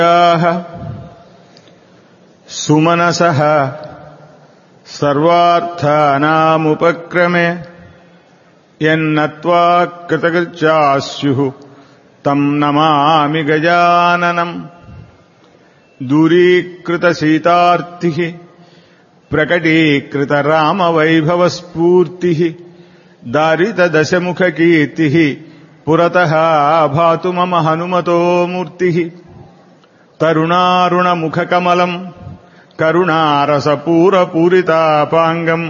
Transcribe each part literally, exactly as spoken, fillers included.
సుమనసః సర్వార్థానాముపక్రమే యన్నత్వా కృతకృత్యాస్యుః తం నమామి గజాననం. దూరీకృత సీతార్తిః ప్రకటీకృత రామవైభవస్ఫూర్తిః దారిత దశముఖకీర్తిః పురతః భాతు మమ హనుమతో మూర్తిః. తరుణారుణముఖకమలం కరుణారసపూరపూరితాపాంగం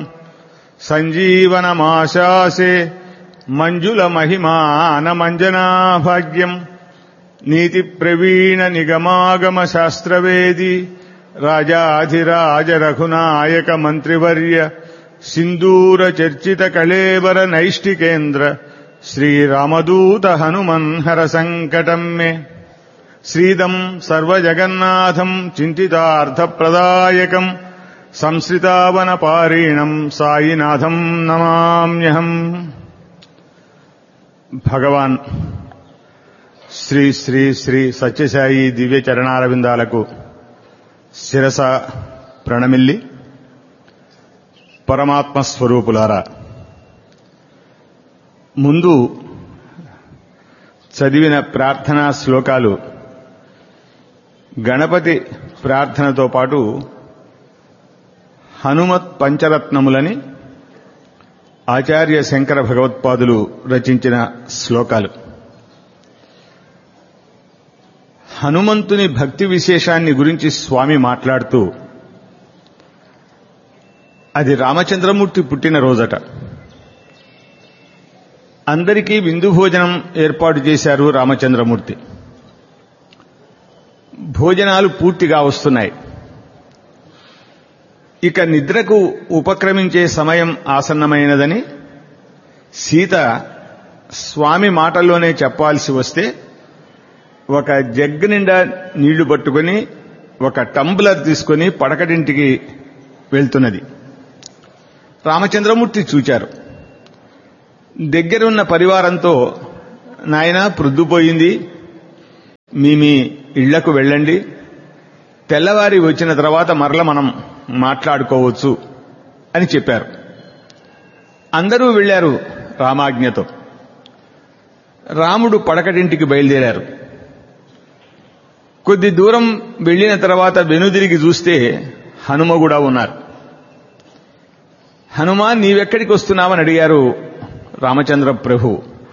సంజీవనమాశాసే మంజులమహిమానమంజనాభాగ్యం. నీతిప్రవీణ నిగమాగమ శాస్త్రవేది రాజాధిరాజ రఘునాయక మంత్రివర్య సింధూర చర్చిత కళేబర నైష్టికేంద్ర శ్రీరామదూత హనుమన్ హర సంకటం మే. శ్రీదం సర్వజగన్నాథం చింతితార్థప్రదాయకం సంశ్రితావనపారీణం సాయినాథం నమామ్యహం. భగవాన్ శ్రీ శ్రీ శ్రీ సత్యసాయి దివ్య చరణారవిందాలకు శిరస ప్రణమిల్లి, పరమాత్మ స్వరూపులారా, ముందు చదివిన ప్రార్థనా శ్లోకాలు గణపతి ప్రార్థనతో పాటు హనుమత్ పంచరత్నములని ఆచార్య శంకర భగవత్పాదులు రచించిన శ్లోకాలు. హనుమంతుని భక్తి విశేషాన్ని గురించి స్వామి మాట్లాడుతూ, అది రామచంద్రమూర్తి పుట్టిన రోజట. అందరికీ విందు భోజనం ఏర్పాటు చేశారు రామచంద్రమూర్తి. భోజనాలు పూర్తిగా వస్తున్నాయి. ఇక నిద్రకు ఉపక్రమించే సమయం ఆసన్నమైనదని సీత స్వామి మాటల్లోనే చెప్పాల్సి వస్తే ఒక జగ్గు నిండా నీళ్లు పట్టుకుని ఒక టంబ్లర్ తీసుకుని పడకటింటికి వెళ్తున్నది. రామచంద్రమూర్తి చూచారు. దగ్గరున్న పరివారంతో, నాయనా ప్రొద్దుపోయింది, మీ మీ ఇళ్లకు వెళ్ళండి, తెల్లవారి వచ్చిన తర్వాత మరల మనం మాట్లాడుకోవచ్చు అని చెప్పారు. అందరూ వెళ్లారు రామాజ్ఞతో. రాముడు పడకటింటికి బయలుదేరారు. కొద్ది దూరం వెళ్లిన తర్వాత వెనుదిరిగి చూస్తే హనుమ కూడా ఉన్నారు. హనుమా, నీవెక్కడికి వస్తున్నావని అడిగారు రామచంద్ర ప్రభు.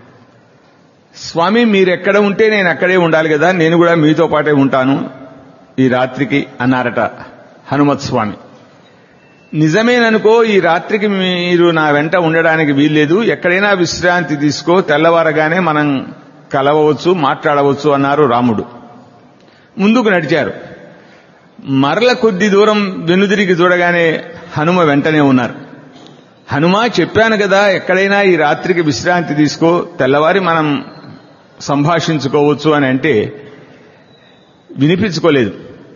స్వామి, మీరెక్కడ ఉంటే నేను అక్కడే ఉండాలి కదా, నేను కూడా మీతో పాటే ఉంటాను ఈ రాత్రికి అన్నారట హనుమత్ స్వామి. నిజమేననుకో, ఈ రాత్రికి మీరు నా వెంట ఉండడానికి వీల్లేదు, ఎక్కడైనా విశ్రాంతి తీసుకో, తెల్లవారగానే మనం కలవవచ్చు, మాట్లాడవచ్చు అన్నారు రాముడు. ముందుకు నడిచారు. మరల కొద్ది దూరం వెనుదిరిగి చూడగానే హనుమ వెంటనే ఉన్నారు. హనుమా, చెప్పాను కదా, ఎక్కడైనా ఈ రాత్రికి విశ్రాంతి తీసుకో, తెల్లవారి మనం సంభాషించుకోవచ్చు అని అంటే వినిపించుకోలేదు.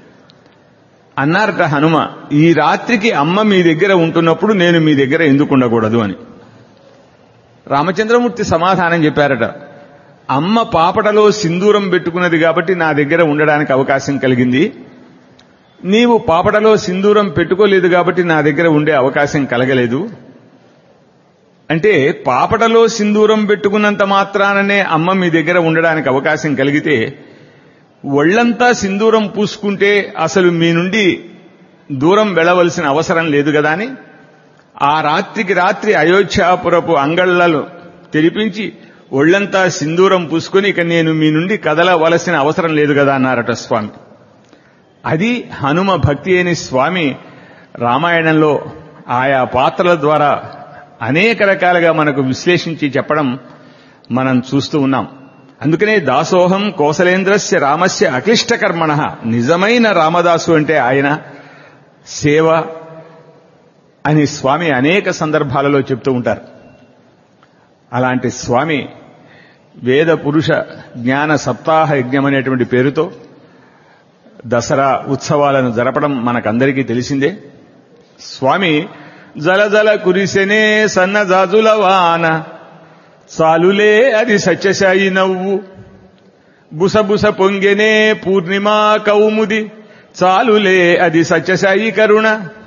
అన్నారట హనుమ, ఈ రాత్రికి అమ్మ మీ దగ్గర ఉంటున్నప్పుడు నేను మీ దగ్గర ఎందుకు ఉండకూడదు అని. రామచంద్రమూర్తి సమాధానం చెప్పారట, అమ్మ పాపటలో సింధూరం పెట్టుకున్నది కాబట్టి నా దగ్గర ఉండడానికి అవకాశం కలిగింది, నీవు పాపటలో సింధూరం పెట్టుకోలేదు కాబట్టి నా దగ్గర ఉండే అవకాశం కలగలేదు. అంటే పాపటలో సింధూరం పెట్టుకున్నంత మాత్రాననే అమ్మ మీ దగ్గర ఉండడానికి అవకాశం కలిగితే, ఒళ్లంతా సింధూరం పూసుకుంటే అసలు మీ నుండి దూరం వెళ్లవలసిన అవసరం లేదు కదా అని ఆ రాత్రికి రాత్రి అయోధ్యాపురపు అంగళ్లను తెరిపించి ఒళ్లంతా సింధూరం పూసుకుని ఇక నేను మీ నుండి కదలవలసిన అవసరం లేదు కదా అన్నారట స్వామి. అది హనుమ భక్తి అని స్వామి రామాయణంలో ఆయా పాత్రల ద్వారా అనేక రకాలుగా మనకు విశ్లేషించి చెప్పడం మనం చూస్తూ ఉన్నాం. అందుకనే దాసోహం కోసలేంద్రస్య రామస్య అక్లిష్టకర్మణ, నిజమైన రామదాసు అంటే ఆయన సేవ అని స్వామి అనేక సందర్భాలలో చెప్తూ ఉంటారు. అలాంటి స్వామి వేద పురుష జ్ఞాన సప్తాహ యజ్ఞం అనేటువంటి పేరుతో దసరా ఉత్సవాలను జరపడం మనకందరికీ తెలిసిందే. స్వామి జలజల కురిసెనే సన్నజాజుల వాన చాలులే అది సత్యసాయి నవ్వు, బుసబుస పొంగెనే పూర్ణిమా కౌముది చాలులే అది సత్యసాయి కరుణ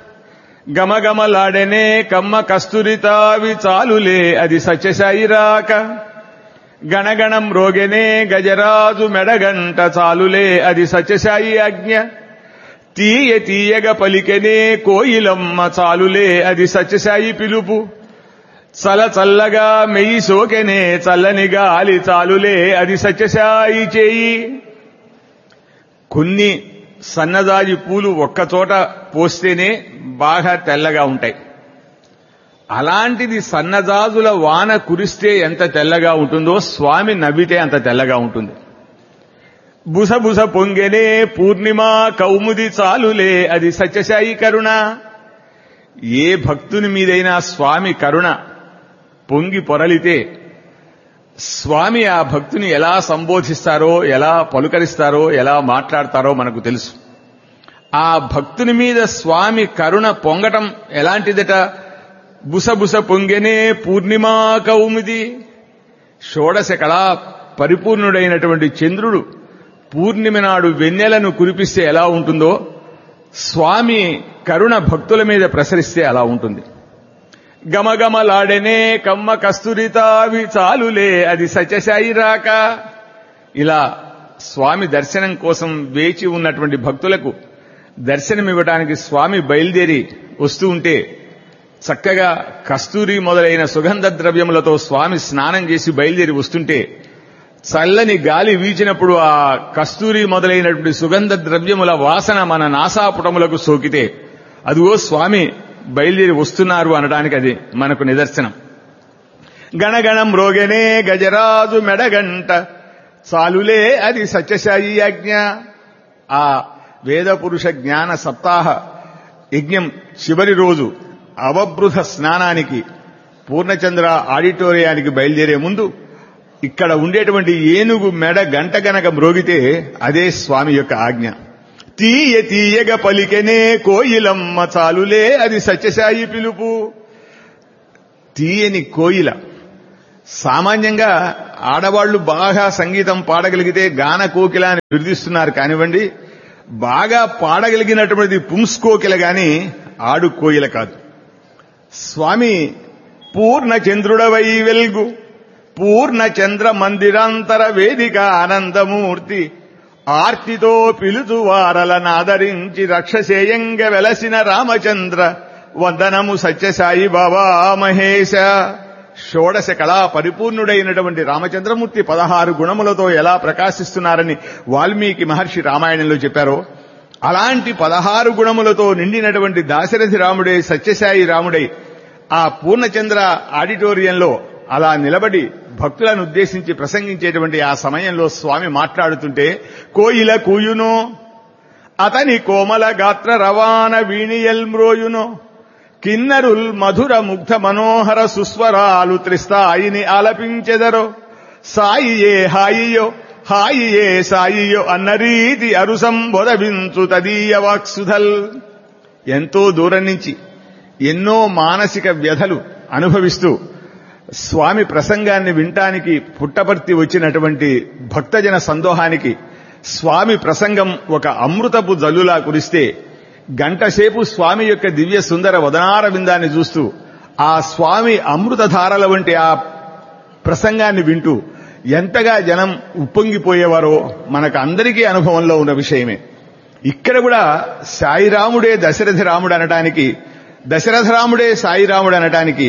గమగమలాడెనే కమ్మ కస్తూరితావి చాలులే అది సత్యసాయి రాక గణగణం రోగెనే గజరాజు మెడగంట చాలులే అది సత్యసాయి ఆజ్ఞ తీయ తీయగ పలికెనే కోయిలమ్మ చాలులే అది సత్యసాయి పిలుపు చల చల్లగా మెయ్యి సోకెనే చల్లని గాలి చాలులే అది సత్యసాయి చేయి. కొన్ని సన్నజాజి పూలు ఒక్కచోట పోస్తేనే బాగా తెల్లగా ఉంటాయి. అలాంటిది సన్నజాజుల వాన కురిస్తే ఎంత తెల్లగా ఉంటుందో స్వామి నవ్వితే అంత తెల్లగా ఉంటుంది. బుసబుస పొంగెనే పూర్ణిమా కౌముది చాలులే అది సత్యసాయి కరుణ. ఏ భక్తుని మీదైనా స్వామి కరుణ పొంగి పొరలితే స్వామి ఆ భక్తుని ఎలా సంబోధిస్తారో, ఎలా పలుకరిస్తారో, ఎలా మాట్లాడతారో మనకు తెలుసు. ఆ భక్తుని మీద స్వామి కరుణ పొంగటం ఎలాంటిదట? బుసబుస పొంగెనే పూర్ణిమా కౌముది. షోడశ కళా పరిపూర్ణుడైనటువంటి చంద్రుడు పూర్ణిమ నాడు వెన్నెలను కురిపిస్తే ఎలా ఉంటుందో స్వామి కరుణ భక్తుల మీద ప్రసరిస్తే అలా ఉంటుంది. గమగమలాడెనే కమ్మ కస్తూరితావి చాలులే అది సత్యసాయి రాక. ఇలా స్వామి దర్శనం కోసం వేచి ఉన్నటువంటి భక్తులకు దర్శనమివ్వడానికి స్వామి బయలుదేరి వస్తూ ఉంటే చక్కగా కస్తూరి మొదలైన సుగంధ ద్రవ్యములతో స్వామి స్నానం చేసి బయలుదేరి వస్తుంటే చల్లని గాలి వీచినప్పుడు ఆ కస్తూరి మొదలైనటువంటి సుగంధ ద్రవ్యముల వాసన మన నాసాపుటములకు సోకితే అదిగో స్వామి బయలుదేరి వస్తున్నారు అనడానికి అది మనకు నిదర్శనం. గణగణం రోగెనే గజరాజు మెడగంట చాలులే అది సత్యసాయి ఆజ్ఞ. ఆ వేద పురుష జ్ఞాన సప్తాహ యజ్ఞం చివరి రోజు అవబృధ స్నానానికి పూర్ణచంద్ర ఆడిటోరియానికి బయలుదేరే ముందు ఇక్కడ ఉండేటువంటి ఏనుగు మెడ గంట గనక మ్రోగితే అదే స్వామి యొక్క ఆజ్ఞ. తీయ తీయగ పలికెనే కోయిలమ్మ చాలులే అది సత్యసాయి పిలుపు. తీయని కోయిల. సామాన్యంగా ఆడవాళ్లు బాగా సంగీతం పాడగలిగితే గాన కోకిల అని బిరుదిస్తున్నారు కానివ్వండి, బాగా పాడగలిగినటువంటి పుంస్కోకిల గాని ఆడు కోయిల కాదు. స్వామి పూర్ణ చంద్రుడవై వెల్గు పూర్ణ చంద్ర మందిరాంతర వేదిక ఆనందమూర్తి ఆర్తితో పిలుచు వారలనాదరించి రక్షసేయంగ వెలసిన రామచంద్ర వందనము సత్యసాయి బాబా మహేశ. షోడశ కళా పరిపూర్ణుడైనటువంటి రామచంద్రమూర్తి పదహారు గుణములతో ఎలా ప్రకాశిస్తున్నారని వాల్మీకి మహర్షి రామాయణంలో చెప్పారో అలాంటి పదహారు గుణములతో నిండినటువంటి దాశరథి రాముడే సత్యసాయి రాముడై ఆ పూర్ణచంద్ర ఆడిటోరియంలో అలా నిలబడి భక్తులను ఉద్దేశించి ప్రసంగించేటువంటి ఆ సమయంలో స్వామి మాట్లాడుతుంటే కోయిల కూయునో అతని కోమల గాత్ర రవాన వీణియల్మ్రోయునో కిన్నరుల్ మధుర ముగ్ధ మనోహర సుస్వరాలు త్రిస్తాయిని ఆలపించెదరో సాయియే హాయియో హాయియే సాయియో అన్న రీతి అరుసంబొదవించు తదీయ వాక్సుధల్. ఎంతో దూరం నుంచి ఎన్నో మానసిక వ్యధలు అనుభవిస్తూ స్వామి ప్రసంగాన్ని వినటానికి పుట్టపర్తి వచ్చినటువంటి భక్తజన సందోహానికి స్వామి ప్రసంగం ఒక అమృతపు జల్లులా కురిస్తే గంటసేపు స్వామి యొక్క దివ్య సుందర వదనార విందాన్ని చూస్తూ ఆ స్వామి అమృతధారల వంటి ఆ ప్రసంగాన్ని వింటూ ఎంతగా జనం ఉప్పొంగిపోయేవారో మనకు అందరికీ అనుభవంలో ఉన్న విషయమే. ఇక్కడ కూడా సాయిరాముడే దశరథ రాముడు అనటానికి, దశరథ రాముడే సాయిరాముడు అనటానికి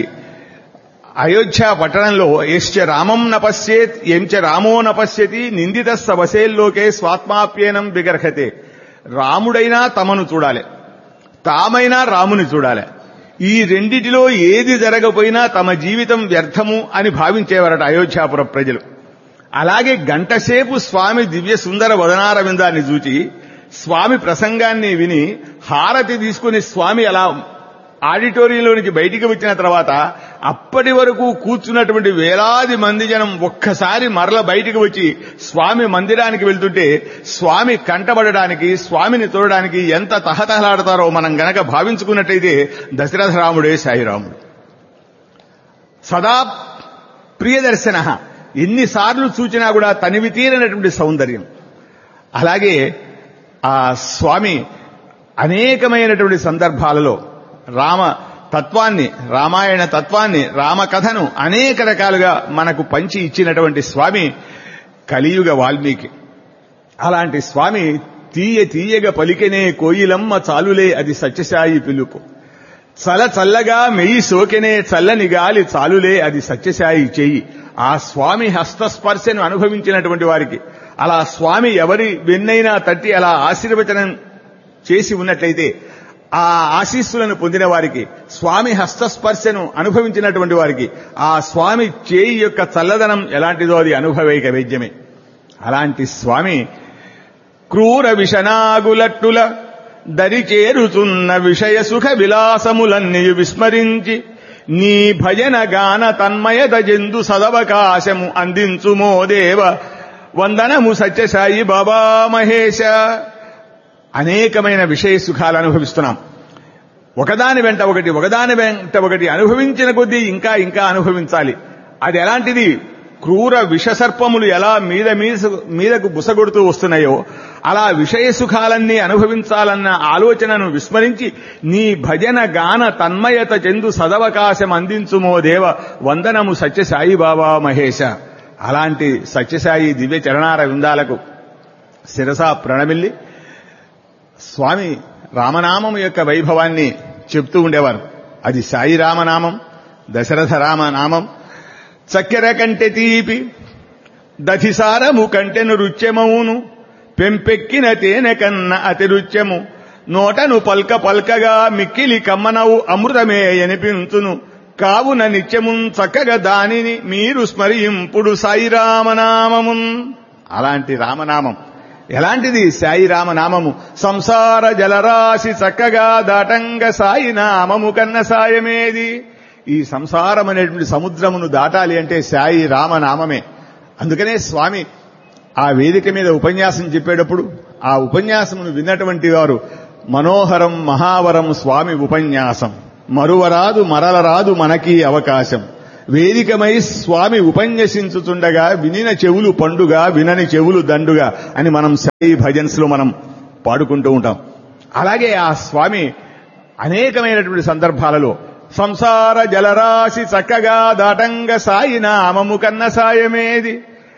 అయోధ్య పట్టణంలో యశ్చ రామం నపశ్యేత్ ఎంచ రామో నపశ్యతి నిందిత సవసేల్లోకే స్వాత్మాప్యేనం విగర్హతే. రాముడైనా తమను చూడాలి, తామైనా రాముని చూడాలి. ఈ రెండిటిలో ఏది జరగపోయినా తమ జీవితం వ్యర్థము అని భావించేవారట అయోధ్యాపుర ప్రజలు. అలాగే గంటసేపు స్వామి దివ్య సుందర వదనార విందాన్ని చూచి స్వామి ప్రసంగాన్ని విని హారతి తీసుకుని స్వామి అలా ఆడిటోరియంలో నుంచి బయటికి వచ్చిన తర్వాత అప్పటి వరకు కూర్చున్నటువంటి వేలాది మంది జనం ఒక్కసారి మరల బయటికి వచ్చి స్వామి మందిరానికి వెళ్తుంటే స్వామి కంటబడడానికి, స్వామిని చూడడానికి ఎంత తహతహలాడతారో మనం గనక భావించుకున్నట్టయితే దశరథ రాముడే సాయిరాముడు. సదా ప్రియదర్శన, ఎన్నిసార్లు చూచినా కూడా తనివి తీరనటువంటి సౌందర్యం. అలాగే ఆ స్వామి అనేకమైనటువంటి సందర్భాలలో రామ తత్వాన్ని, రామాయణ తత్వాన్ని, రామకథను అనేక రకాలుగా మనకు పంచి ఇచ్చినటువంటి స్వామి కలియుగ వాల్మీకి. అలాంటి స్వామి తీయ తీయగా పలికెనే కోయిలమ్మ చాలులే అది సత్యసాయి పిలుపు, చల చల్లగా మెయ్యి సోకెనే చల్లని గాలి చాలులే అది సత్యసాయి చెయ్యి. ఆ స్వామి హస్తస్పర్శను అనుభవించినటువంటి వారికి, అలా స్వామి ఎవరి వెన్నైనా తట్టి అలా ఆశీర్వచనం చేసి ఉన్నట్లయితే ఆ ఆశీస్సులను పొందిన వారికి, స్వామి హస్తస్పర్శను అనుభవించినటువంటి వారికి ఆ స్వామి చేయి యొక్క చల్లదనం ఎలాంటిదో అది అనుభవైక వేద్యమే. అలాంటి స్వామి క్రూర విషనాగులట్టుల దరి చేరుతున్న విషయ సుఖ విలాసములన్నీ విస్మరించి నీ భజన గాన తన్మయత జందు సదవకాశము అందించుమో దేవ వందనము సత్యసాయి బాబా మహేశ. అనేకమైన విషయ సుఖాలు అనుభవిస్తున్నాం. ఒకదాని వెంట ఒకటి ఒకదాని వెంట ఒకటి అనుభవించిన కొద్దీ ఇంకా ఇంకా అనుభవించాలి. అది ఎలాంటిది? క్రూర విషసర్పములు ఎలా మీద మీదకు బుసగొడుతూ వస్తున్నాయో అలా విషయ సుఖాలన్నీ అనుభవించాలన్న ఆలోచనను విస్మరించి నీ భజన గాన తన్మయత చెందు సదవకాశం అందించుమో దేవ వందనము సత్యసాయి బాబా మహేశ. అలాంటి సత్యసాయి దివ్య చరణార విందాలకు శిరసా ప్రణమిల్లి స్వామి రామనామం యొక్క వైభవాన్ని చెప్తూ ఉండేవారు. అది సాయి రామనామం, దశరథ రామనామం. చక్కెర కంటె తీపి దధిసారము కంటెను రుచ్యమవును, పెంపెక్కిన తేనె కన్న అతి రుచ్యము, నోటను పల్క పల్కగా మిక్కిలి కమ్మనవు అమృతమే అనిపించును, కావున నిత్యమున్ చక్కగా దానిని మీరు స్మరింపుడు సాయి రామనామమున్. అలాంటి రామనామం ఎలాంటిది? సాయి రామనామము. సంసార జలరాశి చక్కగా దాటంగ సాయి నామము కన్న సాయమేది. ఈ సంసారం అనేటువంటి సముద్రమును దాటాలి అంటే సాయి రామనామమే. అందుకనే స్వామి ఆ వేదిక మీద ఉపన్యాసం చెప్పేటప్పుడు ఆ ఉపన్యాసమును విన్నటువంటి వారు మనోహరం మహావరం స్వామి ఉపన్యాసం, మరువరాదు మరలరాదు మనకి అవకాశం. వేదికమై స్వామి ఉపన్యసించుతుండగా వినిన చెవులు పండుగ వినని చెవులు దండుగా అని మనం సాయి భజన్స్ లో మనం పాడుకుంటూ ఉంటాం. అలాగే ఆ స్వామి అనేకమైనటువంటి సందర్భాలలో సంసార జలరాశి చక్కగా దాటంగ సాయి నామము కన్న సాయమేది,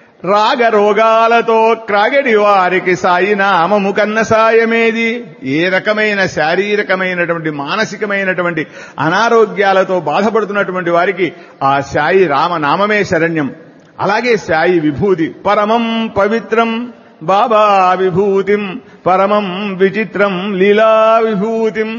రాగ రోగాలతో క్రాగడి వారికి సాయి నామము కన్న సాయమేది. ఏ రకమైన శారీరకమైనటువంటి మానసికమైనటువంటి అనారోగ్యాలతో బాధపడుతున్నటువంటి వారికి ఆ సాయి రామనామమే శరణ్యం. అలాగే సాయి విభూతి పరమం పవిత్రం బాబా విభూతిం పరమం విచిత్రం లీలా విభూతిం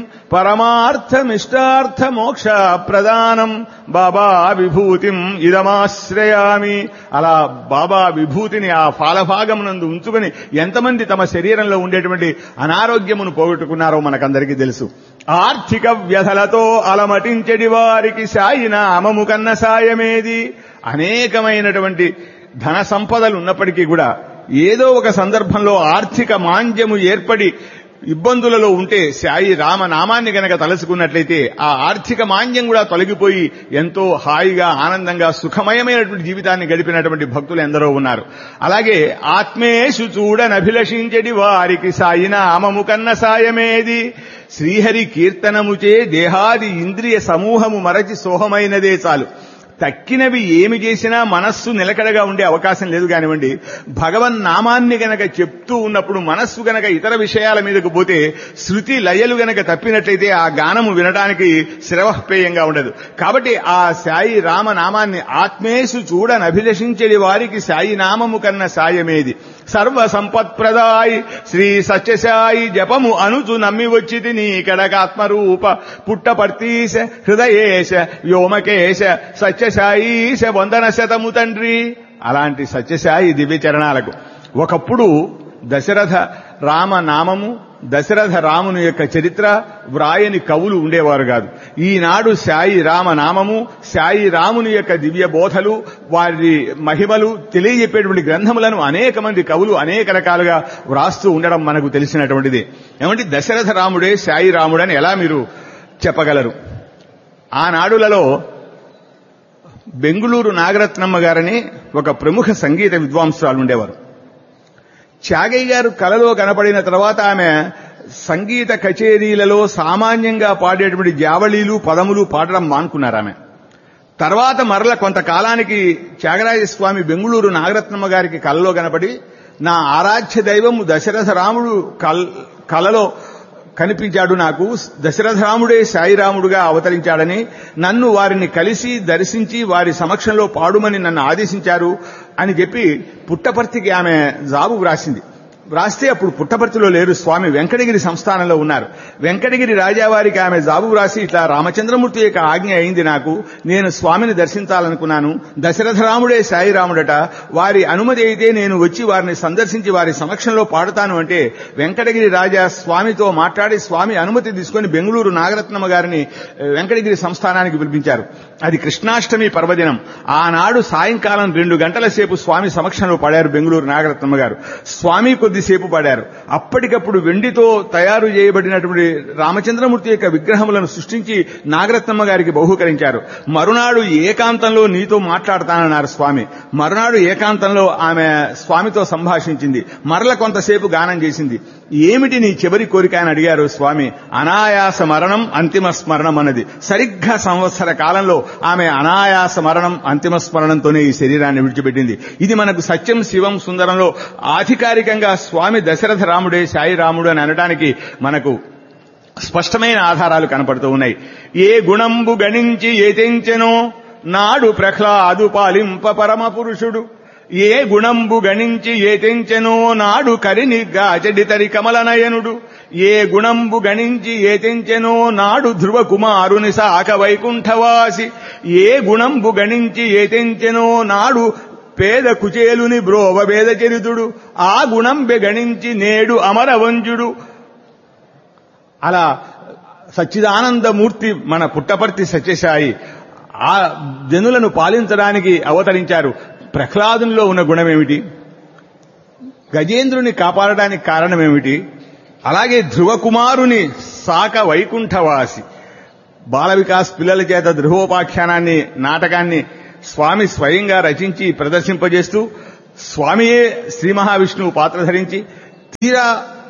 పరమార్థమిష్టార్థ మోక్ష ప్రదానం బాబా విభూతిం ఇదమాశ్రయామి. అలా బాబా విభూతిని ఆ ఫాలభాగమునందు ఉంచుకుని ఎంతమంది తమ శరీరంలో ఉండేటువంటి అనారోగ్యమును పోగొట్టుకున్నారో మనకందరికీ తెలుసు. ఆర్థిక వ్యధలతో అలమటించడి వారికి సాయి నామము కన్న సాయమేది. అనేకమైనటువంటి ధన సంపదలు ఉన్నప్పటికీ కూడా ఏదో ఒక సందర్భంలో ఆర్థిక మాంద్యము ఏర్పడి ఇబ్బందులలో ఉంటే సాయి రామనామాన్ని గనక తలుసుకున్నట్లయితే ఆ ఆర్థిక మాంద్యం కూడా తొలగిపోయి ఎంతో హాయిగా ఆనందంగా సుఖమయమైనటువంటి జీవితాన్ని గడిపినటువంటి భక్తులు ఎందరో ఉన్నారు. అలాగే ఆత్మేషు చూడనభిలషించడి వారికి సాయి నామము కన్న సాయమేది. శ్రీహరి కీర్తనముచే దేహాది ఇంద్రియ సమూహము మరచి సోహమైనదే చాలు. తక్కినవి ఏమి చేసినా మనస్సు నిలకడగా ఉండే అవకాశం లేదు కానివ్వండి. భగవన్ నామాన్ని గనక చెప్తూ ఉన్నప్పుడు మనస్సు గనక ఇతర విషయాల మీదకు పోతే శృతి లయలు గనక తప్పినట్లయితే ఆ గానము వినడానికి శ్రవహపేయంగా ఉండదు. కాబట్టి ఆ సాయి రామనామాన్ని ఆత్మేషు చూడనభిలషించడి వారికి సాయి నామము కన్న సాయమేది. సర్వ సంపత్ప్రదాయి శ్రీ సత్యసాయి జపము అనుచు నమ్మి వచ్చితి నీ కడకాత్మరూప పుట్టపర్తీశ హృదయేశ వ్యోమకేశ సత్యసాయీశ వందన శతము తండ్రి. అలాంటి సత్యసాయి దివ్య చరణాలకు ఒకప్పుడు దశరథ రామనామము, దశరథ రాముని యొక్క చరిత్ర వ్రాయని కవులు ఉండేవారు కాదు. ఈనాడు సాయి రామనామము, సాయి రాముని యొక్క దివ్య బోధలు, వారి మహిమలు తెలియజెప్పేటువంటి గ్రంథములను అనేక మంది కవులు అనేక రకాలుగా వ్రాస్తూ ఉండడం మనకు తెలిసినటువంటిది. ఏమంటే దశరథ రాముడే సాయి రాముడని ఎలా మీరు చెప్పగలరు? ఆనాడులలో బెంగుళూరు నాగరత్నమ్మ గారని ఒక ప్రముఖ సంగీత విద్వాంసురాలు ఉండేవారు. త్యాగయ్య గారు కలలో కనపడిన తర్వాత ఆమె సంగీత కచేరీలలో సామాన్యంగా పాడేటువంటి జావళీలు పదములు పాడడం మానుకున్నారు. ఆమె తర్వాత మరల కొంతకాలానికి త్యాగరాజస్వామి బెంగుళూరు నాగరత్నమ్మ గారికి కలలో కనపడి, నా ఆరాధ్య దైవము దశరథ రాముడు కలలో కనిపించాడు, నాకు దశరథరాముడే సాయిరాముడుగా అవతరించాడని, నన్ను వారిని కలిసి దర్శించి వారి సమక్షంలో పాడుమని నన్ను ఆదేశించారు అని చెప్పి పుట్టపర్తికి ఆమె జాబు వ్రాసింది. వ్రాస్తే అప్పుడు పుట్టపర్తిలో లేరు, స్వామి వెంకటగిరి సంస్థానంలో ఉన్నారు. వెంకటగిరి రాజావారికి ఆమె జాబు వ్రాసి, ఇట్లా రామచంద్రమూర్తి యొక్క ఆజ్ఞ అయింది, నాకు నేను స్వామిని దర్శించాలనుకున్నాను, దశరథరాముడే సాయిరాముడట, వారి అనుమతి అయితే నేను వచ్చి వారిని సందర్శించి వారి సమక్షంలో పాడుతాను అంటే, వెంకటగిరి రాజా స్వామితో మాట్లాడి స్వామి అనుమతి తీసుకుని బెంగుళూరు నాగరత్నమ్మ గారిని వెంకటగిరి సంస్థానానికి పిలిపించారు. అది కృష్ణాష్టమి పర్వదినం. ఆనాడు సాయంకాలం రెండు గంటల సేపు స్వామి సమక్షంలో పాడారు బెంగుళూరు నాగరత్నమ్మ గారు. స్వామి కొద్దిసేపు పాడారు. అప్పటికప్పుడు వెండితో తయారు చేయబడినటువంటి రామచంద్రమూర్తి యొక్క విగ్రహములను సృష్టించి నాగరత్నమ్మ గారికి బహూకరించారు. మరునాడు ఏకాంతంలో నీతో మాట్లాడతానన్నారు స్వామి. మరునాడు ఏకాంతంలో ఆమె స్వామితో సంభాషించింది. మరల కొంతసేపు గానం చేసింది. ఏమిటి నీ చివరి కోరిక అని అడిగారు స్వామి. అనాయాస మరణం అంతిమ స్మరణం అన్నది. సరిగ్గా సంవత్సర కాలంలో ఆమె అనాయాస మరణం అంతిమ స్మరణంతోనే ఈ శరీరాన్ని విడిచిపెట్టింది. ఇది మనకు సత్యం శివం సుందరంలో ఆధికారికంగా స్వామి దశరథ రాముడే సాయిరాముడు అని అనడానికి మనకు స్పష్టమైన ఆధారాలు కనపడుతూ ఉన్నాయి. ఏ గుణంబు గణించి ఏతెంచెనో నాడు ప్రహ్లాదు పాలింప పరమ పురుషుడు, ఏ గుణంబు గణించి ఏతెంచెనో నాడు కరినిగాచడితరి కమలనయనుడు, ఏ గుణంబు గణించి ఏతెంచెనో నాడు ధ్రువ కుమారుని సాక వైకుంఠవాసి, ఏ గుణంబు గణించి ఏతెంచెనో నాడు పేద కుచేలుని బ్రోవ వేద చరితుడు, ఆ గుణం బెగణించి నేడు అమరవంజుడు. అలా సచ్చిదానందమూర్తి మన పుట్టపర్తి సత్యసాయి ఆ జనులను పాలించడానికి అవతరించారు. ప్రహ్లాదునిలో ఉన్న గుణమేమిటి? గజేంద్రుని కాపాడడానికి కారణమేమిటి? అలాగే ధ్రువకుమారుని సాక వైకుంఠవాసి. బాల వికాస్ పిల్లల చేత ధ్రువోపాఖ్యానాన్ని నాటకాన్ని స్వామి స్వయంగా రచించి ప్రదర్శింపజేస్తూ స్వామియే శ్రీ మహావిష్ణువు పాత్ర ధరించి తీరా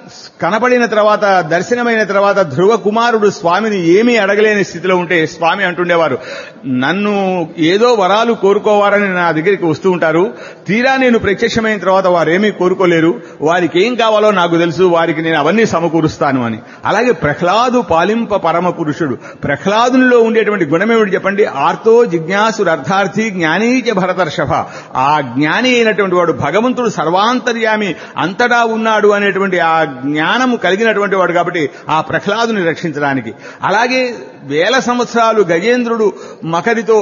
కనపడిన తర్వాత దర్శనమైన తర్వాత ధ్రువ కుమారుడు స్వామిని ఏమీ అడగలేని స్థితిలో ఉంటే స్వామి అంటుండేవారు, నన్ను ఏదో వరాలు కోరుకోవాలని నా దగ్గరికి వస్తూ ఉంటారు, తీరా నేను ప్రత్యక్షమైన తర్వాత వారేమీ కోరుకోలేరు, వారికి ఏం కావాలో నాకు తెలుసు, వారికి నేను అవన్నీ సమకూరుస్తాను అని. అలాగే ప్రహ్లాదు పాలింప పరమ పురుషుడు. ప్రహ్లాదునిలో ఉండేటువంటి గుణమేమిటి చెప్పండి? ఆర్తో జిజ్ఞాసుడు అర్థార్థి జ్ఞానీచ భరతర్షభ. ఆ జ్ఞాని అయినటువంటి వాడు భగవంతుడు సర్వాంతర్యామి అంతటా ఉన్నాడు అనేటువంటి ఆ జ్ఞానము కలిగినటువంటి వాడు కాబట్టి ఆ ప్రహ్లాదుని రక్షించడానికి. అలాగే వేల సంవత్సరాలు గజేంద్రుడు మకరితో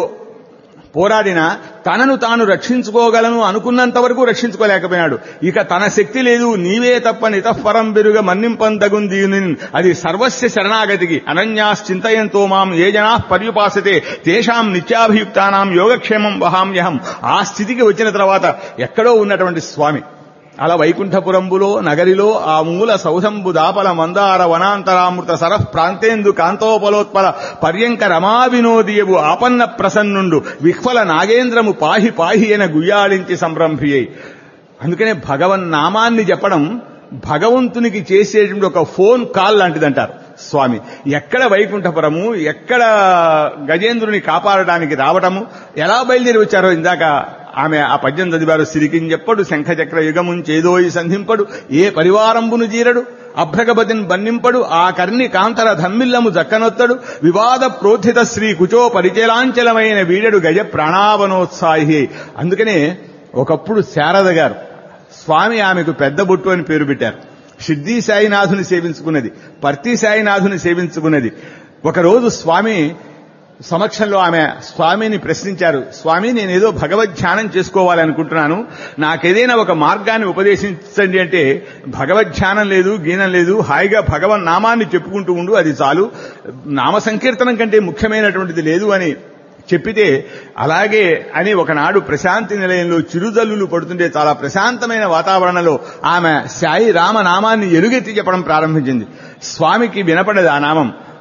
పోరాడినా తనను తాను రక్షించుకోగలను అనుకున్నంత వరకు రక్షించుకోలేకపోయినాడు. ఇక తన శక్తి లేదు, నీవే తప్ప నితఃపరం బెరుగ మన్నింపందగుంది, అది సర్వస్య శరణాగతికి. అనన్యాశ్చింతయంతో మాం ఏ జనా పర్యుపాసతే తేషాం నిత్యాభియుక్తానాం యోగక్షేమం వహామ్యహం. ఆ స్థితికి వచ్చిన తర్వాత ఎక్కడో ఉన్నటువంటి స్వామి అలా వైకుంఠపురంబులో నగరిలో ఆ మూల సౌధంబు దాపల మందార వనాంతరామృత సరః ప్రాంతేందు కాంతోపలోత్పల పర్యంక రమా వినోదియవు ఆపన్న ప్రసన్నుండు విహ్వల నాగేంద్రము పాహి పాహి ఎన గుయ్యాళించి సంరంభియ్యి. అందుకనే భగవన్నామాన్ని చెప్పడం భగవంతునికి చేసేటువంటి ఒక ఫోన్ కాల్ లాంటిదంటారు స్వామి. ఎక్కడ వైకుంఠపురము, ఎక్కడ గజేంద్రుని కాపాడడానికి రావటము, ఎలా బయలుదేరి వచ్చారో ఇందాక ఆమె ఆ పద్యం చదివారు. సిరికించెప్పడు శంఖచక్ర యుగముంచేదోయి సంధింపడు, ఏ పరివారంబును జీరడు అభ్రగపతిని బన్నింపడు, ఆ కర్ణి కాంతర ధమ్మిల్లము జక్కనొత్తడు, వివాద ప్రోత్థిత శ్రీ కుచో పరిచలాంచలమైన వీడడు గజ ప్రాణావనోత్సాహి. అందుకనే ఒకప్పుడు శారద గారు స్వామి ఆమెకు పెద్ద బొట్టు అని పేరు పెట్టారు. సిద్ధి సాయినాథుని సేవించుకున్నది, పర్తి సాయినాథుని సేవించుకున్నది. ఒకరోజు స్వామి సమక్షంలో ఆమె స్వామిని ప్రశ్నించారు, స్వామి నేనేదో భగవద్ధ్యానం చేసుకోవాలనుకుంటున్నాను, నాకేదైనా ఒక మార్గాన్ని ఉపదేశించండి అంటే, భగవద్ధ్యానం లేదు గీనం లేదు, హాయిగా భగవన్ నామాన్ని చెప్పుకుంటూ ఉండు, అది చాలు, నామ సంకీర్తనం కంటే ముఖ్యమైనటువంటిది లేదు అని చెప్పితే, అలాగే అని ఒకనాడు ప్రశాంతి నిలయంలో చిరుజల్లులు పడుతుంటే చాలా ప్రశాంతమైన వాతావరణంలో ఆమె సాయి రామనామాన్ని ఎలుగెత్తి చెప్పడం ప్రారంభించింది. స్వామికి వినపడదు ఆ నామం.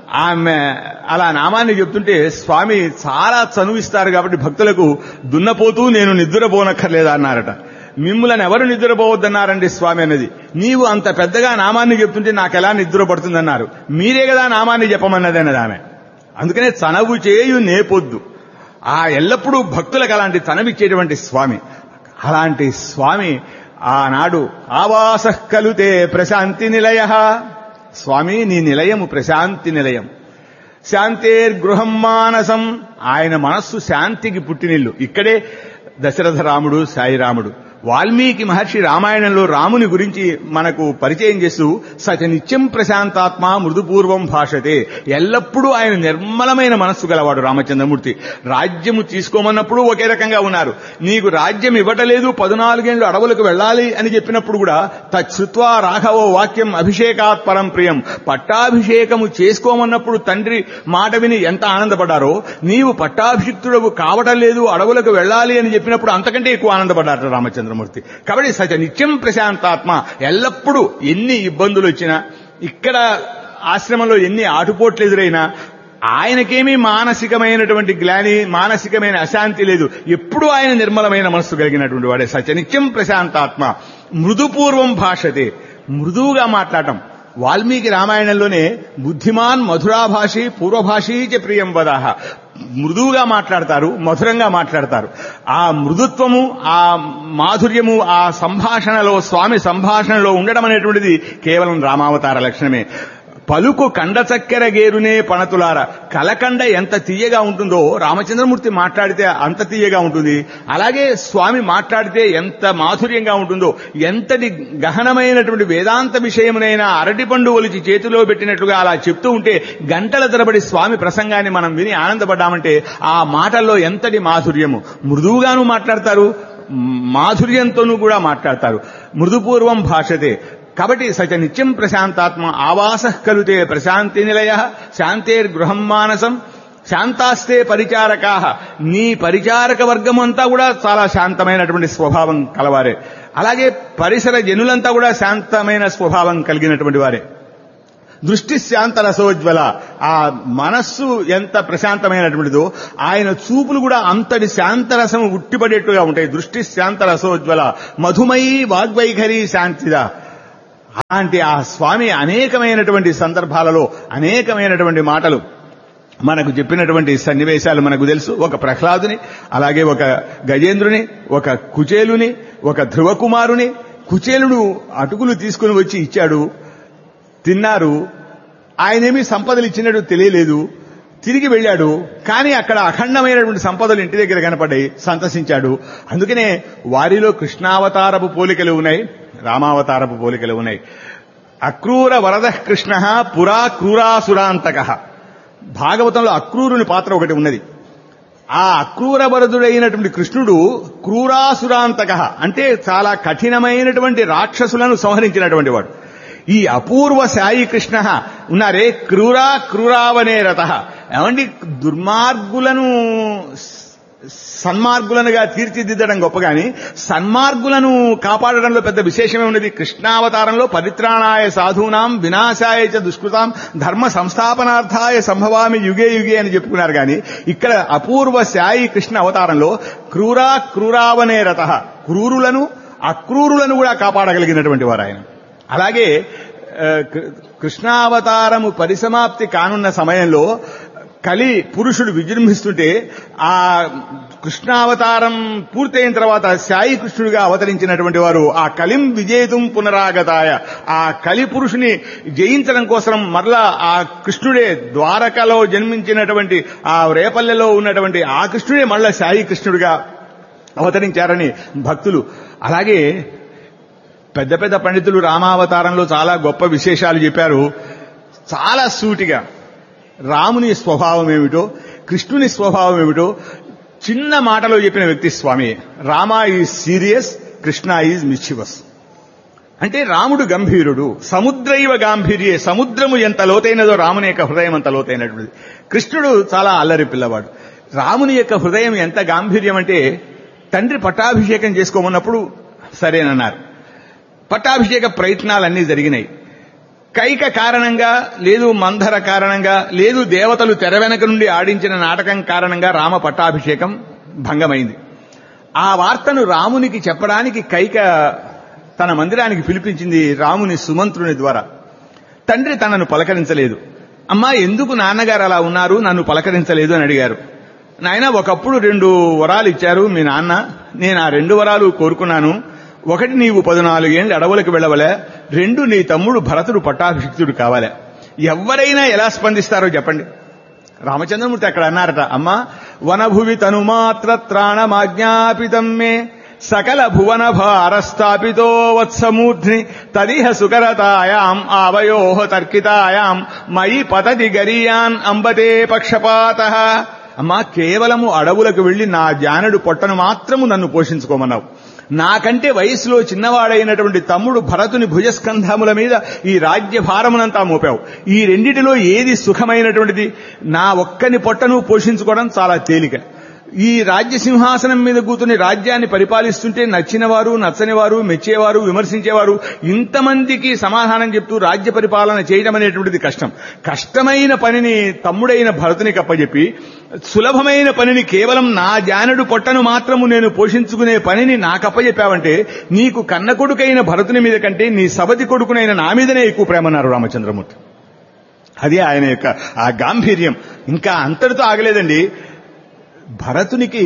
ఆమె అలా నామాన్ని చెప్తుంటే స్వామి చాలా చనువిస్తారు కాబట్టి భక్తులకు దున్నపోతూ నేను నిద్రపోనక్కర్లేదా అన్నారట. మిమ్ములను ఎవరు నిద్రపోవద్దన్నారండి స్వామి అన్నది. నీవు అంత పెద్దగా నామాన్ని చెప్తుంటే నాకెలా నిద్ర పడుతుందన్నారు. మీరే కదా నామాన్ని చెప్పమన్నది అన్నది ఆమె. అందుకనే చనవు చేయు నేపొద్దు. ఆ ఎల్లప్పుడూ భక్తులకు అలాంటి చనవిచ్చేటువంటి స్వామి. అలాంటి స్వామి ఆనాడు ఆవాసః కలుతే ప్రశాంతి నిలయ. స్వామి నీ నిలయము ప్రశాంతి నిలయం. శాంతేర్గృహం మానసం. ఆయన మనస్సు శాంతికి పుట్టినిల్లు. ఇక్కడే దశరథ రాముడు సాయిరాముడు. వాల్మీకి మహర్షి రామాయణంలో రాముని గురించి మనకు పరిచయం చేస్తూ సచ నిత్యం ప్రశాంతాత్మ మృదుపూర్వం భాషతే. ఎల్లప్పుడూ ఆయన నిర్మలమైన మనస్సు గలవాడు రామచంద్రమూర్తి. రాజ్యము తీసుకోమన్నప్పుడు ఒకే రకంగా ఉన్నారు. నీకు రాజ్యం ఇవ్వటలేదు, పద్నాలుగేళ్లు అడవులకు వెళ్ళాలి అని చెప్పినప్పుడు కూడా తచ్చుత్వా రాఘవో వాక్యం అభిషేకాత్ పరం ప్రియం. పట్టాభిషేకము చేసుకోమన్నప్పుడు తండ్రి మాట విని ఎంత ఆనందపడ్డారో, నీవు పట్టాభిషిక్తుడవు కావటం లేదు, అడవులకు వెళ్ళాలి అని చెప్పినప్పుడు అంతకంటే ఎక్కువ ఆనందపడ్డారు రామచంద్ర మూర్తి. కాబట్టి సచ నిత్యం ప్రశాంతాత్మ. ఎల్లప్పుడూ ఎన్ని ఇబ్బందులు వచ్చినా, ఇక్కడ ఆశ్రమంలో ఎన్ని ఆటుపోట్లు ఎదురైనా ఆయనకేమీ మానసికమైనటువంటి గ్లాని, మానసికమైన అశాంతి లేదు. ఎప్పుడూ ఆయన నిర్మలమైన మనస్సు కలిగినటువంటి వాడే. సచ నిత్యం ప్రశాంతాత్మ మృదుపూర్వం భాషతే. మృదువుగా మాట్లాడటం. వాల్మీకి రామాయణంలోనే బుద్ధిమాన్ మధురాభాషి పూర్వభాషీ చ ప్రియం వదాహ. మృదువుగా మాట్లాడతారు, మధురంగా మాట్లాడతారు. ఆ మృదుత్వము, ఆ మాధుర్యము ఆ సంభాషణలో, స్వామి సంభాషణలో ఉండడం అనేటువంటిది కేవలం రామావతార లక్షణమే. పలుకు కండ చక్కెర గేరునే పణతులార. కలకండ ఎంత తీయగా ఉంటుందో రామచంద్రమూర్తి మాట్లాడితే అంత తీయగా ఉంటుంది. అలాగే స్వామి మాట్లాడితే ఎంత మాధుర్యంగా ఉంటుందో, ఎంతటి గహనమైనటువంటి వేదాంత విషయమునైనా అరటిపండు ఒలిచి చేతిలో పెట్టినట్లుగా అలా చెప్తూ ఉంటే గంటల తరబడి స్వామి ప్రసంగాన్ని మనం విని ఆనందపడ్డామంటే ఆ మాటల్లో ఎంతటి మాధుర్యము. మృదువుగాను మాట్లాడతారు, మాధుర్యంతోనూ కూడా మాట్లాడతారు. మృదుపూర్వం భాషతే. కాబట్టి సచ నిత్యం ప్రశాంతాత్మ ఆవాసః కలుతే ప్రశాంతి నిలయ. శాంతేర్గృహం మానసం. శాంతాస్తే పరిచారకాః. నీ పరిచారక వర్గం అంతా కూడా చాలా శాంతమైనటువంటి స్వభావం కలవారే. అలాగే పరిసర జనులంతా కూడా శాంతమైన స్వభావం కలిగినటువంటి వారే. దృష్టి శాంత రసోజ్వల. ఆ మనస్సు ఎంత ప్రశాంతమైనటువంటిదో ఆయన చూపులు కూడా అంతటి శాంతరసం ఉట్టిపడేట్టుగా ఉంటాయి. దృష్టి శాంత రసోజ్వల మధుమయీ వాగ్వైఖరి శాంతిద. అలాంటి ఆ స్వామి అనేకమైనటువంటి సందర్భాలలో అనేకమైనటువంటి మాటలు మనకు చెప్పినటువంటి సన్నివేశాలు మనకు తెలుసు. ఒక ప్రహ్లాదుని, అలాగే ఒక గజేంద్రుని, ఒక కుచేలుని, ఒక ధ్రువకుమారుని. కుచేలుడు అటుకులు తీసుకుని వచ్చి ఇచ్చాడు, తిన్నారు. ఆయనేమీ సంపదలు ఇచ్చినట్టు తెలియలేదు. తిరిగి వెళ్ళాడు. కానీ అక్కడ అఖండమైనటువంటి సంపదలు ఇంటి దగ్గర కనపడ్డాయి. సంతసించాడు. అందుకనే వారిలో కృష్ణావతారపు పోలికలు ఉన్నాయి, రామావతారపు పోలికలు ఉన్నాయి. అక్రూర వరద కృష్ణ పురా క్రూరాసురాంతక. భాగవతంలో అక్రూరుని పాత్ర ఒకటి ఉన్నది. ఆ అక్రూర వరదుడైనటువంటి కృష్ణుడు క్రూరాసురాంతక అంటే చాలా కఠినమైనటువంటి రాక్షసులను సంహరించినటువంటి వాడు. ఈ అపూర్వ సాయి కృష్ణ ఉన్నారే క్రూరా క్రూరావనే రత. ఏమండి, దుర్మార్గులను సన్మార్గులనుగా తీర్చిదిద్దడం గొప్ప గాని సన్మార్గులను కాపాడడంలో పెద్ద విశేషమే ఉన్నది. కృష్ణావతారంలో పరిత్రాణాయ సాధూనాం వినాశాయ చ దుష్కృతాం ధర్మ సంస్థాపనార్థాయ సంభవామి యుగే యుగే అని చెప్పుకున్నారు. కానీ ఇక్కడ అపూర్వ సాయి కృష్ణ అవతారంలో క్రూరా క్రూరావనే రత. క్రూరులను అక్రూరులను కూడా కాపాడగలిగినటువంటి వారు ఆయన. అలాగే కృష్ణావతారము పరిసమాప్తి కానున్న సమయంలో కలి పురుషుడు విజృంభిస్తుంటే ఆ కృష్ణావతారం పూర్తయిన తర్వాత సాయి కృష్ణుడిగా అవతరించినటువంటి వారు ఆ కలిం విజేతుం పునరాగతాయ. ఆ కలి పురుషుని జయించడం కోసం మరలా ఆ కృష్ణుడే ద్వారకలో జన్మించినటువంటి ఆ రేపల్లెలో ఉన్నటువంటి ఆ కృష్ణుడే మళ్ళా సాయి కృష్ణుడిగా అవతరించారని భక్తులు. అలాగే పెద్ద పెద్ద పండితులు రామావతారంలో చాలా గొప్ప విశేషాలు చెప్పారు. చాలా సూటిగా రాముని స్వభావం ఏమిటో, కృష్ణుని స్వభావం ఏమిటో చిన్న మాటలో చెప్పిన వ్యక్తి స్వామి. Rama is serious, Krishna is mischievous. అంటే రాముడు గంభీరుడు, సముద్రైవ గాంభీర్యే. సముద్రము ఎంత లోతైనదో రాముని యొక్క హృదయం అంత లోతైనటువంటిది. కృష్ణుడు చాలా అల్లరి పిల్లవాడు. రాముని యొక్క హృదయం ఎంత గాంభీర్యం అంటే తండ్రి పట్టాభిషేకం చేసుకోమన్నప్పుడు సరేనన్నారు. పట్టాభిషేక ప్రయత్నాలన్నీ జరిగినాయి. కైక కారణంగా, లేదు మంధర కారణంగా, లేదు దేవతలు తెర వెనక నుండి ఆడించిన నాటకం కారణంగా రామ పట్టాభిషేకం భంగమైంది. ఆ వార్తను రామునికి చెప్పడానికి కైక తన మందిరానికి పిలిపించింది రాముని సుమంత్రుని ద్వారా. తండ్రి తనను పలకరించలేదు. అమ్మా, ఎందుకు నాన్నగారు అలా ఉన్నారు, నన్ను పలకరించలేదు అని అడిగారు. నాయన, ఒకప్పుడు రెండు వరాలు ఇచ్చారు మీ నాన్న, నేను ఆ రెండు వరాలు కోరుకున్నాను. ఒకటి, నీవు పద్నాలుగేళ్ళు అడవులకు వెళ్ళవలే. రెండు, నీ తమ్ముడు భరతుడు పట్టాభిషిక్తుడు కావాలే. ఎవరైనా ఎలా స్పందిస్తారో చెప్పండి. రామచంద్రమూర్తి అక్కడ అన్నారట, అమ్మా, వనభువి తనుమాత్ర త్రాణమాజ్ఞాపితం మే సకల భువన భారస్థాపితో వత్సమూర్ధ్ని తదిహ సుకరతాయాం ఆవయోః తర్కితాయాం మయి పతది గరీయాన్ అంబతే పక్షపాతః. అమ్మా, కేవలము అడవులకు వెళ్లి నా జానడు పొట్టను మాత్రము నన్ను పోషించుకోమన్నావు. నాకంటే వయసులో చిన్నవాడైనటువంటి తమ్ముడు భరతుని భుజస్కంధముల మీద ఈ రాజ్య భారమునంతా మోపావు. ఈ రెండిటిలో ఏది సుఖమైనటువంటిది? నా ఒక్కని పొట్టను పోషించుకోవడం చాలా తేలిక. ఈ రాజ్య సింహాసనం మీద కూర్చుని రాజ్యాన్ని పరిపాలిస్తుంటే నచ్చినవారు, నచ్చనివారు, మెచ్చేవారు, విమర్శించేవారు, ఇంతమందికి సమాధానం చెప్తూ రాజ్య పరిపాలన చేయడం అనేటువంటిది కష్టం. కష్టమైన పనిని తమ్ముడైన భరతునికి అప్పచెప్పి, సులభమైన పనిని కేవలం నా జానడు పొట్టను మాత్రము నేను పోషించుకునే పనిని నాకు అప్పచెప్పావంటే నీకు కన్న కొడుకైన భరతుని మీద కంటే నీ సబతి కొడుకునైన నా మీదనే ఎక్కువ ప్రేమన్నారు రామచంద్రమూర్తి. అది ఆయన యొక్క ఆ గాంభీర్యం. ఇంకా అంతటితో ఆగలేదండి. భరతునికి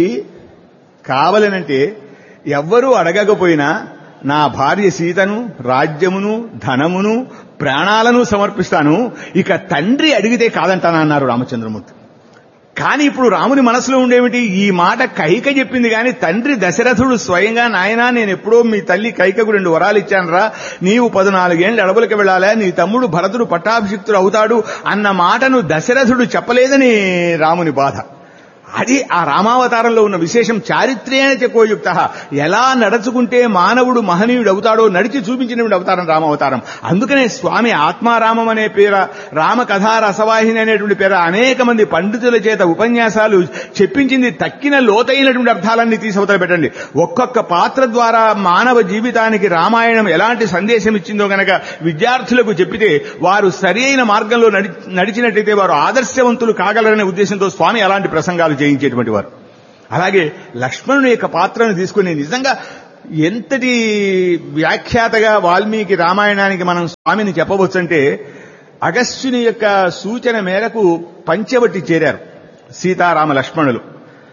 కావలనంటే ఎవ్వరూ అడగకపోయినా నా భార్య సీతను, రాజ్యమును, ధనమును, ప్రాణాలను సమర్పిస్తాను, ఇక తండ్రి అడిగితే కాదంటానన్నారు రామచంద్రమూర్తి. కానీ ఇప్పుడు రాముని మనసులో ఉండేమిటి? ఈ మాట కైక చెప్పింది కానీ తండ్రి దశరథుడు స్వయంగా, నాయనా, నేను ఎప్పుడో మీ తల్లి కైకకు రెండు వరాలు ఇచ్చానరా, నీవు పద్నాలుగేళ్లు అడవులకు వెళ్లాలా, నీ తమ్ముడు భరతుడు పట్టాభిషిక్తుడు అవుతాడు అన్న మాటను దశరథుడు చెప్పలేదని రాముని బాధ. అది ఆ రామావతారంలో ఉన్న విశేషం. చారిత్ర్యేణ చకోయుక్త, ఎలా నడుచుకుంటే మానవుడు మహనీయుడు అవుతాడో నడిచి చూపించినటువంటి అవతారం రామావతారం. అందుకనే స్వామి ఆత్మారామం అనే పేర, రామకథా రసవాహిని అనేటువంటి పేర అనేక మంది పండితుల చేత ఉపన్యాసాలు చెప్పించింది. తక్కిన లోతైనటువంటి అర్థాలన్నీ తీసవతల పెట్టండి. ఒక్కొక్క పాత్ర ద్వారా మానవ జీవితానికి రామాయణం ఎలాంటి సందేశం ఇచ్చిందో గనక విద్యార్థులకు చెప్పితే వారు సరి అయిన మార్గంలో నడిచినట్లయితే వారు ఆదర్శవంతులు కాగలరనే ఉద్దేశంతో స్వామి అలాంటి ప్రసంగాలు చేయించేటువంటి వారు. అలాగే లక్ష్మణుని యొక్క పాత్రను తీసుకుని నిజంగా ఎంతటి వ్యాఖ్యాతగా వాల్మీకి రామాయణానికి మనం స్వామిని చెప్పవచ్చంటే, అగస్త్యుని యొక్క సూచన మేరకు పంచవటి చేరారు సీతారామ లక్ష్మణులు.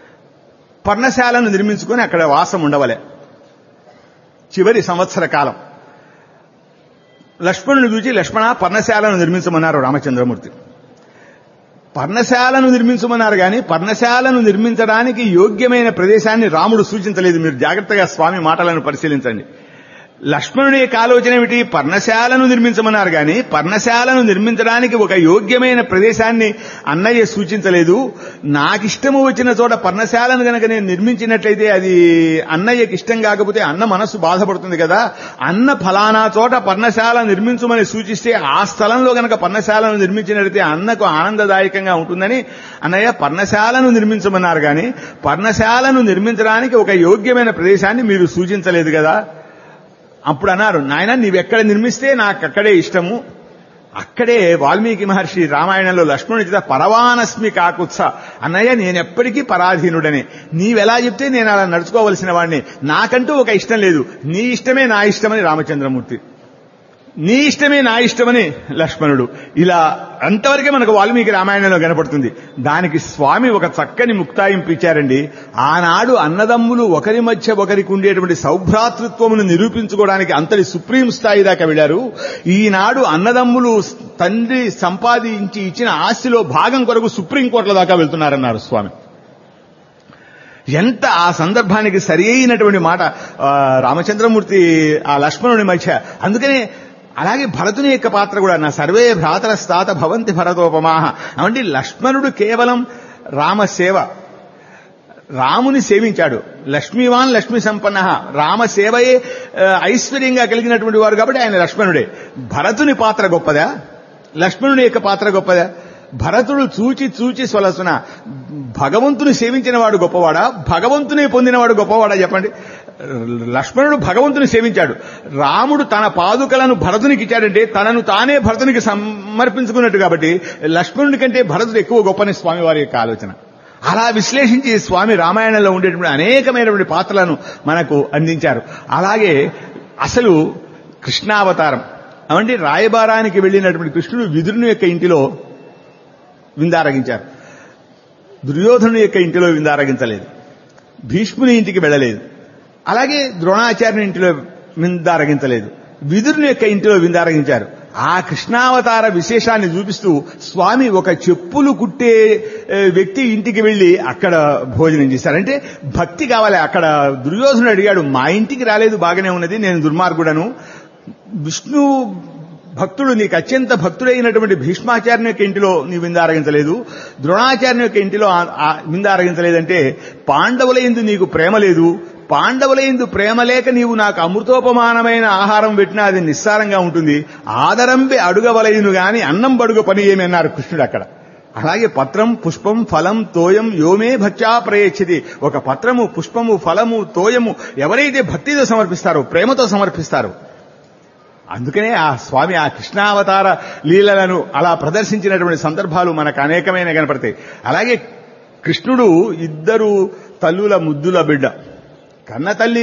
పర్ణశాలను నిర్మించుకుని అక్కడ వాసం ఉండవలే. చివరి సంవత్సర కాలం లక్ష్మణుని చూచి, లక్ష్మణ, పర్ణశాలను నిర్మించమన్నారు రామచంద్రమూర్తి. పర్ణశాలను నిర్మించమన్నారు కానీ పర్ణశాలను నిర్మించడానికి యోగ్యమైన ప్రదేశాన్ని రాముడు సూచించలేదు. మీరు జాగ్రత్తగా స్వామి మాటలను పరిశీలించండి. లక్ష్మణుని యొక్క ఆలోచన ఏమిటి? పర్ణశాలను నిర్మించమన్నారు కానీ పర్ణశాలను నిర్మించడానికి ఒక యోగ్యమైన ప్రదేశాన్ని అన్నయ్య సూచించలేదు. నాకిష్టము వచ్చిన చోట పర్ణశాలను గనక నేను నిర్మించినట్లయితే అది అన్నయ్యకి ఇష్టం కాకపోతే అన్న మనస్సు బాధపడుతుంది కదా. అన్న ఫలానా చోట పర్ణశాల నిర్మించమని సూచిస్తే ఆ స్థలంలో గనక పర్ణశాలను నిర్మించినట్లయితే అన్నకు ఆనందదాయకంగా ఉంటుందని అన్నయ్య పర్ణశాలను నిర్మించమన్నారు కానీ పర్ణశాలను నిర్మించడానికి ఒక యోగ్యమైన ప్రదేశాన్ని మీరు సూచించలేదు కదా. అప్పుడు అన్నారు, నాయన, నీవెక్కడ నిర్మిస్తే నాకు అక్కడే ఇష్టము. అక్కడే వాల్మీకి మహర్షి రామాయణంలో లక్ష్మణుడి చేత పరవానస్మి కాకుత్స, అన్నయ్య నేనెప్పటికీ పరాధీనుడనే, నీవెలా చెప్తే నేను అలా నడుచుకోవలసిన వాడిని, నాకంటూ ఒక ఇష్టం లేదు, నీ ఇష్టమే నా ఇష్టమని రామచంద్రమూర్తి, నీ ఇష్టమే నా ఇష్టమని లక్ష్మణుడు. ఇలా అంతవరకే మనకు వాల్మీకి రామాయణంలో కనపడుతుంది. దానికి స్వామి ఒక చక్కని ముక్తాయింపు ఇచ్చారండి. ఆనాడు అన్నదమ్ములు ఒకరి మధ్య ఒకరికి ఉండేటువంటి సౌభ్రాతృత్వమును నిరూపించుకోవడానికి అంతటి సుప్రీం స్థాయి దాకా వెళ్లారు. ఈనాడు అన్నదమ్ములు తండ్రి సంపాదించి ఇచ్చిన ఆస్తిలో భాగం కొరకు సుప్రీంకోర్టుల దాకా వెళ్తున్నారన్నారు స్వామి. ఎంత ఆ సందర్భానికి సరి అయినటువంటి మాట రామచంద్రమూర్తి ఆ లక్ష్మణుని మధ్య. అందుకనే అలాగే భరతుని యొక్క పాత్ర కూడా, నా సర్వే భ్రాతరస్తాత భవంతి భరతోపమాహ. అంటే లక్ష్మణుడు కేవలం రామసేవ, రాముని సేవించాడు. లక్ష్మీవాన్ లక్ష్మీ సంపన్న, రామసేవయే ఐశ్వర్యంగా కలిగినటువంటి వారు కాబట్టి ఆయన లక్ష్మణుడే. భరతుని పాత్ర గొప్పదా? లక్ష్మణుడి యొక్క పాత్ర గొప్పదా? భరతుడు చూచి చూచి స్వలసున భగవంతుని సేవించిన వాడు గొప్పవాడా, భగవంతుని పొందినవాడు గొప్పవాడా చెప్పండి. లక్ష్మణుడు భగవంతుని సేవించాడు. రాముడు తన పాదుకలను భరతునికి ఇచ్చాడంటే తనను తానే భరతునికి సమర్పించుకున్నట్టు కాబట్టి లక్ష్మణుడి కంటే భరతుడు ఎక్కువ గొప్పని స్వామి వారి యొక్క ఆలోచన. అలా విశ్లేషించి స్వామి రామాయణంలో ఉండేటువంటి అనేకమైనటువంటి పాత్రలను మనకు అందించారు. అలాగే అసలు కృష్ణావతారం అవంటే రాయబారానికి వెళ్ళినటువంటి కృష్ణుడు విదురుని యొక్క ఇంటిలో విందారగించారు. దుర్యోధను యొక్క ఇంటిలో విందారగించలేదు. భీష్ముని ఇంటికి వెళ్ళలేదు. అలాగే ద్రోణాచార్యుని ఇంటిలో విందారగించలేదు. విదురుని యొక్క ఇంటిలో విందారగించారు. ఆ కృష్ణావతార విశేషాన్ని చూపిస్తూ స్వామి ఒక చెప్పులు కుట్టే వ్యక్తి ఇంటికి వెళ్లి అక్కడ భోజనం చేశారు. అంటే భక్తి కావాలి. అక్కడ దుర్యోధనుడు అడిగాడు, మా ఇంటికి రాలేదు, బాగానే ఉన్నది, నేను దుర్మార్గుడను. విష్ణు భక్తుడు నీకు అత్యంత భక్తుడైనటువంటి భీష్మాచార్యుని యొక్క ఇంటిలో నీ విందారగించలేదు, ద్రోణాచార్యుని యొక్క ఇంటిలో విందారగించలేదంటే పాండవుల యందు నీకు ప్రేమ లేదు. పాండవుల యందు ప్రేమ లేక నీవు నాకు అమృతోపమానమైన ఆహారం పెట్టినా అది నిస్సారంగా ఉంటుంది. ఆదరంబి అడుగవలయును గాని అన్నం బడుగ పని ఏమి అన్నారు కృష్ణుడు అక్కడ. అలాగే పత్రం పుష్పం ఫలం తోయం యోమే భక్త్యా ప్రయచ్చతి. ఒక పత్రము పుష్పము ఫలము తోయము ఎవరైతే భక్తితో సమర్పిస్తారో, ప్రేమతో సమర్పిస్తారో, అందుకనే ఆ స్వామి ఆ కృష్ణావతార లీలలను అలా ప్రదర్శించినటువంటి సందర్భాలు మనకు అనేకమైన కనపడతాయి. అలాగే కృష్ణుడు ఇద్దరు తల్లుల ముద్దుల బిడ్డ. కన్న తల్లి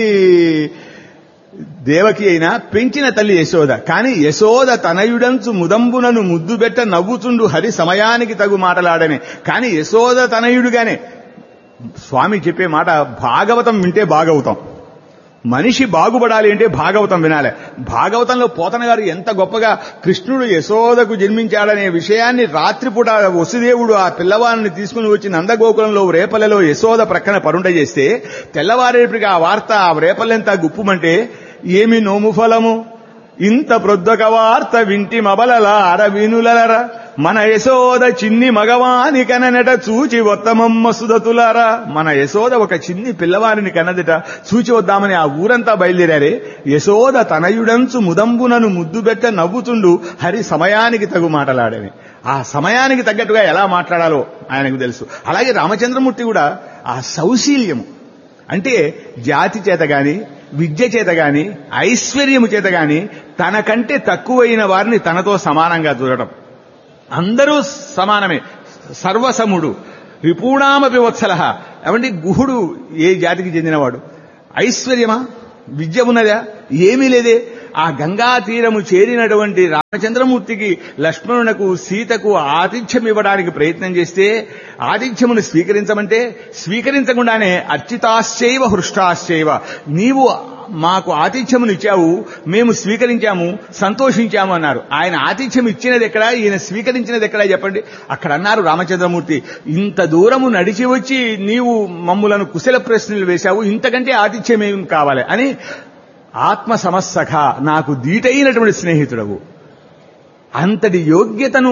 దేవకి అయినా పెంచిన తల్లి యశోద. కానీ యశోద తనయుడంచు ముదంబునను ముద్దుబెట్ట నవ్వుచుండు హరి సమయానికి తగు మాటలాడనే. కానీ యశోద తనయుడుగానే స్వామి చెప్పే మాట భాగవతం వింటే బాగవుతాం. మనిషి బాగుపడాలి అంటే భాగవతం వినాలి. భాగవతంలో పోతన గారు ఎంత గొప్పగా కృష్ణుడు యశోదకు జన్మించాడనే విషయాన్ని రాత్రిపూట వసుదేవుడు ఆ పిల్లవాడిని తీసుకుని వచ్చి నందగోకులంలో రేపల్లెలో యశోద ప్రక్కన పరుండ చేస్తే తెల్లవారేపటికి ఆ వార్త ఆ రేపల్లెంతా గుప్పుమంటే ఏమి నోము ఫలము ఇంత ప్రొద్దొక వార్త వింటి మబలల అరవినులరా మన యశోద చిన్ని మగవాని కననట చూచి వత్తమమ్మ సుదతులారా. మన యశోద ఒక చిన్ని పిల్లవారిని కన్నదిట, చూచి వద్దామని ఆ ఊరంతా బయలుదేరారే. యశోద తనయుడంచు ముదంబునను ముద్దుబెట్ట నవ్వుతుండు హరి సమయానికి తగు మాటలాడని. ఆ సమయానికి తగ్గట్టుగా ఎలా మాట్లాడాలో ఆయనకు తెలుసు. అలాగే రామచంద్రమూర్తి కూడా ఆ సౌశీల్యము అంటే జాతి చేత గాని విద్య చేత గాని ఐశ్వర్యము చేత గాని తనకంటే తక్కువైన వారిని తనతో సమానంగా చూడటం. అందరూ సమానమే, సర్వసముడు, రిపూణామపి వత్సలః. ఏమంటే గుహుడు ఏ జాతికి చెందినవాడు? ఐశ్వర్యమా, విద్య ఉన్నదా? ఏమీ లేదే. ఆ గంగా తీరము చేరినటువంటి రామచంద్రమూర్తికి లక్ష్మణునకు సీతకు ఆతిథ్యం ఇవ్వడానికి ప్రయత్నం చేస్తే ఆతిథ్యమును స్వీకరించమంటే స్వీకరించకుండానే అర్చితాశ్చైవ హృష్టాశ్చైవ, నీవు మాకు ఆతిథ్యమును ఇచ్చావు, మేము స్వీకరించాము, సంతోషించాము అన్నారు. ఆయన ఆతిథ్యం ఇచ్చినది ఎక్కడా, ఈయన స్వీకరించినది ఎక్కడా చెప్పండి. అక్కడ అన్నారు రామచంద్రమూర్తి, ఇంత దూరము నడిచి వచ్చి నీవు మమ్ములను కుశల ప్రశ్నలు వేశావు, ఇంతకంటే ఆతిథ్యం ఏం కావాలి అని. ఆత్మ సమస్సఖ, నాకు దీటైనటువంటి స్నేహితుడవు. అంతటి యోగ్యతను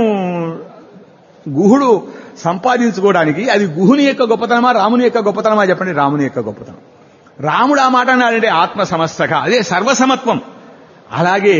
గుహుడు సంపాదించుకోవడానికి అది గుహుని యొక్క గొప్పతనమా రాముని యొక్క గొప్పతనమా చెప్పండి? రాముని యొక్క గొప్పతనం. రాముడు ఆ మాట అన్నాడంటే ఆత్మ సమస్తక, అదే సర్వసమత్వం. అలాగే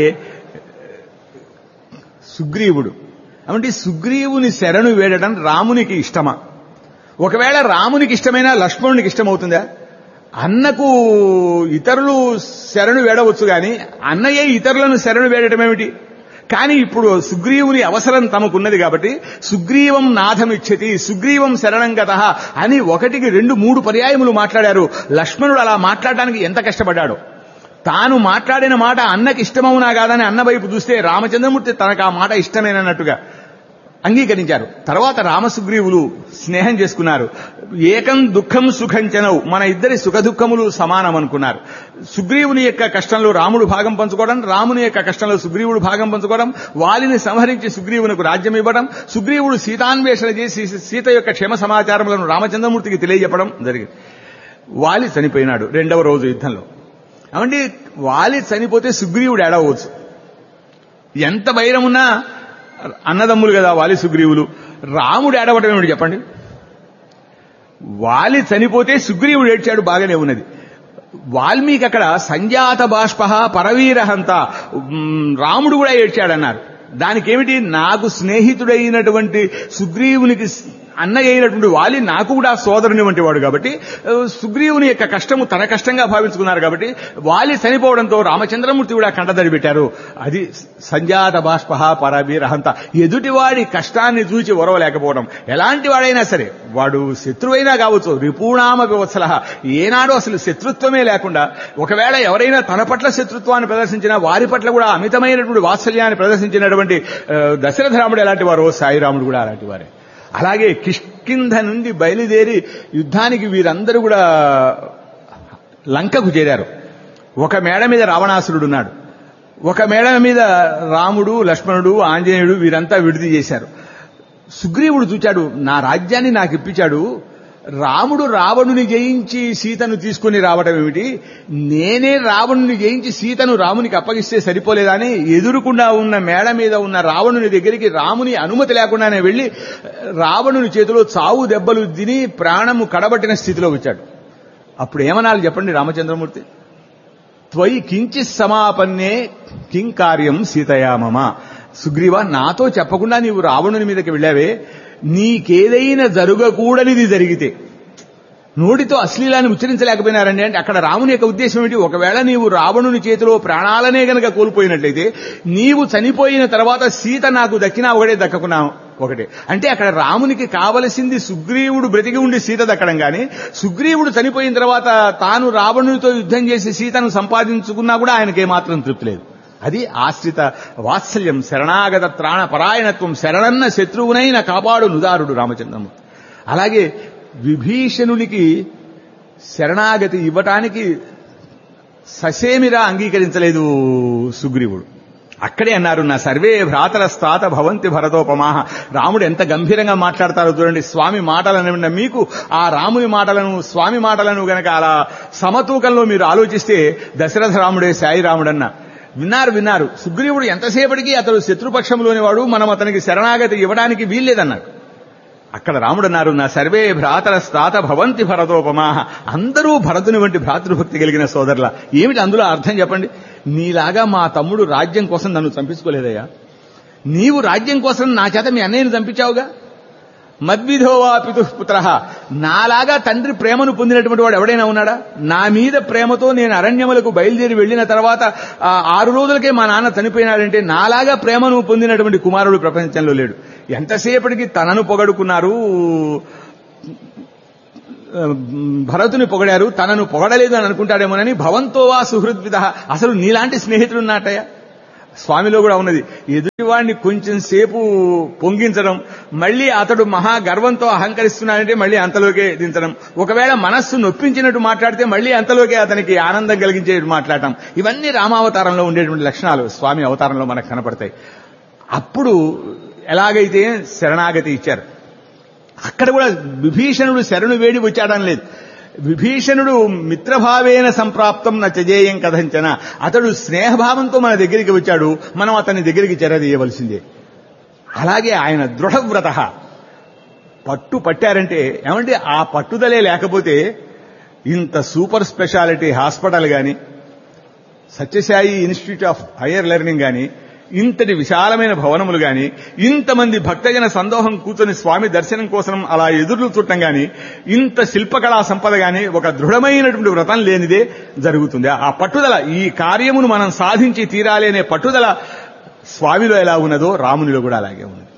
సుగ్రీవుడు అంటే సుగ్రీవుని శరణు వేడడం రామునికి ఇష్టమా? ఒకవేళ రామునికి ఇష్టమైనా లక్ష్మణునికి ఇష్టమవుతుందా? అన్నకు ఇతరులు శరణు వేడవచ్చు గాని అన్నయ్యే ఇతరులను శరణు వేడటం ఏమిటి? కానీ ఇప్పుడు సుగ్రీవుని అవసరం తమకున్నది కాబట్టి సుగ్రీవం నాథమిచ్చతి, సుగ్రీవం శరణం గతః అని ఒకటికి రెండు మూడు పర్యాయములు మాట్లాడారు. లక్ష్మణుడు అలా మాట్లాడడానికి ఎంత కష్టపడ్డాడో. తాను మాట్లాడిన మాట అన్నకి ఇష్టమవునా కాదని అన్న వైపు చూస్తే రామచంద్రమూర్తి తనకు ఆ మాట ఇష్టమేనన్నట్టుగా అంగీకరించారు. తర్వాత రామసుగ్రీవులు స్నేహం చేసుకున్నారు. ఏకం దుఃఖం సుఖం చనవు, మన ఇద్దరి సుఖ దుఃఖములు సమానం అనుకున్నారు. సుగ్రీవుని యొక్క కష్టంలో రాముడు భాగం పంచుకోవడం, రాముని యొక్క కష్టంలో సుగ్రీవుడు భాగం పంచుకోవడం, వాలిని సంహరించి సుగ్రీవునకు రాజ్యం ఇవ్వడం, సుగ్రీవుడు సీతాన్వేషణ చేసి సీత యొక్క క్షేమ సమాచారములను రామచంద్రమూర్తికి తెలియజెప్పడం జరిగింది. వాలి చనిపోయినాడు రెండవ రోజు యుద్ధంలో. అవండి వాలి చనిపోతే సుగ్రీవుడు ఏడవచ్చు. ఎంత వైరమున్నా అన్నదమ్ములు కదా వాలి సుగ్రీవులు. రాముడు ఏడవటం ఏమిటి చెప్పండి? వాలి చనిపోతే సుగ్రీవుడు ఏడ్చాడు, బాగానే ఉన్నది. వాల్మీకి అక్కడ సంజాత బాష్ప పరవీరహంత, రాముడు కూడా ఏడ్చాడన్నారు. దానికేమిటి? నాకు స్నేహితుడైనటువంటి సుగ్రీవునికి అన్నయ్య అయినటువంటి వాలి నాకు కూడా సోదరుని వంటి వాడు కాబట్టి సుగ్రీవుని యొక్క కష్టము తన కష్టంగా భావించుకున్నారు కాబట్టి వాలి చనిపోవడంతో రామచంద్రమూర్తి కూడా కంటదడి పెట్టారు. అది సంజాత బాష్ప పరవీరహంత, ఎదుటివాడి కష్టాన్ని చూచి ఓరవలేకపోవడం. ఎలాంటి వాడైనా సరే, వాడు శత్రువైనా కావచ్చు, రిపూణామ వివత్సలః, ఏనాడు అసలు శత్రుత్వమే లేకుండా, ఒకవేళ ఎవరైనా తన పట్ల శత్రుత్వాన్ని ప్రదర్శించినా వారి పట్ల కూడా అమితమైనటువంటి వాత్సల్యాన్ని ప్రదర్శించినటువంటి దశరథ రాముడు ఎలాంటి వారో సాయిరాముడు కూడా అలాంటి వారే. అలాగే కిష్కింధ నుండి బయలుదేరి యుద్ధానికి వీరందరూ కూడా లంకకు చేరారు. ఒక మేడ మీద రావణాసురుడు ఉన్నాడు, ఒక మేడ మీద రాముడు, లక్ష్మణుడు, ఆంజనేయుడు వీరంతా విడిది చేశారు. సుగ్రీవుడు చూచాడు, నా రాజ్యాన్ని నాకు ఇప్పించాడు, రాముడు రావణుని జయించి సీతను తీసుకుని రావడం ఏమిటి, నేనే రావణుని జయించి సీతను రామునికి అప్పగిస్తే సరిపోలేదా అని ఎదురుకుండా ఉన్న మేడ మీద ఉన్న రావణుని దగ్గరికి రాముని అనుమతి లేకుండానే వెళ్లి రావణుని చేతిలో చావు దెబ్బలు తిని ప్రాణము కడబట్టిన స్థితిలో వచ్చాడు. అప్పుడు ఏమనాలి చెప్పండి రామచంద్రమూర్తి? త్వయి కించి సమాపన్నే కిం కార్యం సీతయామమ. సుగ్రీవ, నాతో చెప్పకుండా నీవు రావణుని మీదకి వెళ్ళావే, నీకేదైనా జరగకూడనిది జరిగితే, నోటితో అశ్లీలాన్ని ఉచ్చరించలేకపోయినారండి అంటే అక్కడ రాముని యొక్క ఉద్దేశం ఏంటి? ఒకవేళ నీవు రావణుని చేతిలో ప్రాణాలనే గనక కోల్పోయినట్లయితే, నీవు చనిపోయిన తర్వాత సీత నాకు దక్కినా ఒకటే, దక్కకున్నా ఒకటే. అంటే అక్కడ రామునికి కావలసింది సుగ్రీవుడు బ్రతికి ఉండి సీత దక్కడం కానీ, సుగ్రీవుడు చనిపోయిన తర్వాత తాను రావణునితో యుద్ధం చేసి సీతను సంపాదించుకున్నా కూడా ఆయనకి ఏమాత్రం తృప్తి లేదు. అది ఆశ్రిత వాత్సల్యం, శరణాగత త్రాణ పరాయణత్వం, శరణన్న శత్రువునైన కాపాడు నుదారుడు రామచంద్రమూర్తి. అలాగే విభీషణునికి శరణాగతి ఇవ్వటానికి ససేమిరా అంగీకరించలేదు సుగ్రీవుడు. అక్కడే అన్నారు, నా సర్వే భ్రాతరస్తాత భవంతి భరతోపమాహ. రాముడు ఎంత గంభీరంగా మాట్లాడతారో చూడండి. స్వామి మాటలను విన్న మీకు ఆ రాముని మాటలను, స్వామి మాటలను గనక అలా సమతూకంలో మీరు ఆలోచిస్తే దశరథ రాముడే సాయి రాముడన్న. విన్నారు విన్నారు సుగ్రీవుడు ఎంతసేపటికి అతడు శత్రుపక్షంలోని వాడు, మనం అతనికి శరణాగతి ఇవ్వడానికి వీల్లేదన్నాడు. అక్కడ రాముడు అన్నారు, నా సర్వే భ్రాతరస్తాత భవంతి భరతోపమాహ. అందరూ భరతుని వంటి భ్రాతృభక్తి కలిగిన సోదరుల. ఏమిటి అందులో అర్థం చెప్పండి? నీలాగా మా తమ్ముడు రాజ్యం కోసం నన్ను చంపించుకోలేదయ్యా, నీవు రాజ్యం కోసం నా చేత మీ అన్నయ్యను చంపించావుగా. మద్విధోవా పితుః పుత్రః, నాలాగా తండ్రి ప్రేమను పొందినటువంటి వాడు ఎవడైనా ఉన్నాడా? నా మీద ప్రేమతో నేను అరణ్యములకు బయలుదేరి వెళ్లిన తర్వాత ఆరు రోజులకే మా నాన్న చనిపోయినాడంటే నాలాగా ప్రేమను పొందినటువంటి కుమారుడు ప్రపంచంలో లేడు. ఎంతసేపటికి తనను పొగడుకున్నారు, భరతుని పొగడారు, తనను పొగడలేదు అని అనుకుంటాడేమోనని భవంతోవా సుహృద్విద. అసలు నీలాంటి స్నేహితుడు నాటయ్యా. స్వామిలో కూడా ఉన్నది, ఎదుటివాడిని కొంచెం సేపు పొంగించడం, మళ్లీ అతడు మహా గర్వంతో అహంకరిస్తున్నాడంటే మళ్లీ అంతలోకే దించడం, ఒకవేళ మనస్సు నొప్పించినట్టు మాట్లాడితే మళ్లీ అంతలోకే అతనికి ఆనందం కలిగించేట్టు మాట్లాడటం, ఇవన్నీ రామావతారంలో ఉండేటువంటి లక్షణాలు స్వామి అవతారంలో మనకు కనపడతాయి. అప్పుడు ఎలాగైతే శరణాగతి ఇచ్చారు, అక్కడ కూడా విభీషణుడు శరణు వేడి వచ్చాడని లేదు. విభీషణుడు మిత్రభావేన సంప్రాప్తం నచజేయం కథంచన. అతడు స్నేహభావంతో మన దగ్గరికి వచ్చాడు, మనం అతని దగ్గరికి చేరదీయవలసిందే. అలాగే ఆయన దృఢవ్రత, పట్టు పట్టారంటే ఏమంటే ఆ పట్టుదలే లేకపోతే ఇంత సూపర్ స్పెషాలిటీ హాస్పిటల్ గాని, Sathya Sai institute of higher learning గాని, ఇంతటి విశాలమైన భవనములు గాని, ఇంతమంది భక్తజన సందోహం కూర్చొని స్వామి దర్శనం కోసం అలా ఎదురు చుట్టం గాని, ఇంత శిల్పకళా సంపద గాని ఒక దృఢమైనటువంటి వ్రతం లేనిదే జరుగుతుంది. ఆ పట్టుదల, ఈ కార్యమును మనం సాధించి తీరాలి అనే పట్టుదల స్వామిలో ఎలా ఉన్నదో రామునిలో కూడా అలాగే ఉన్నది.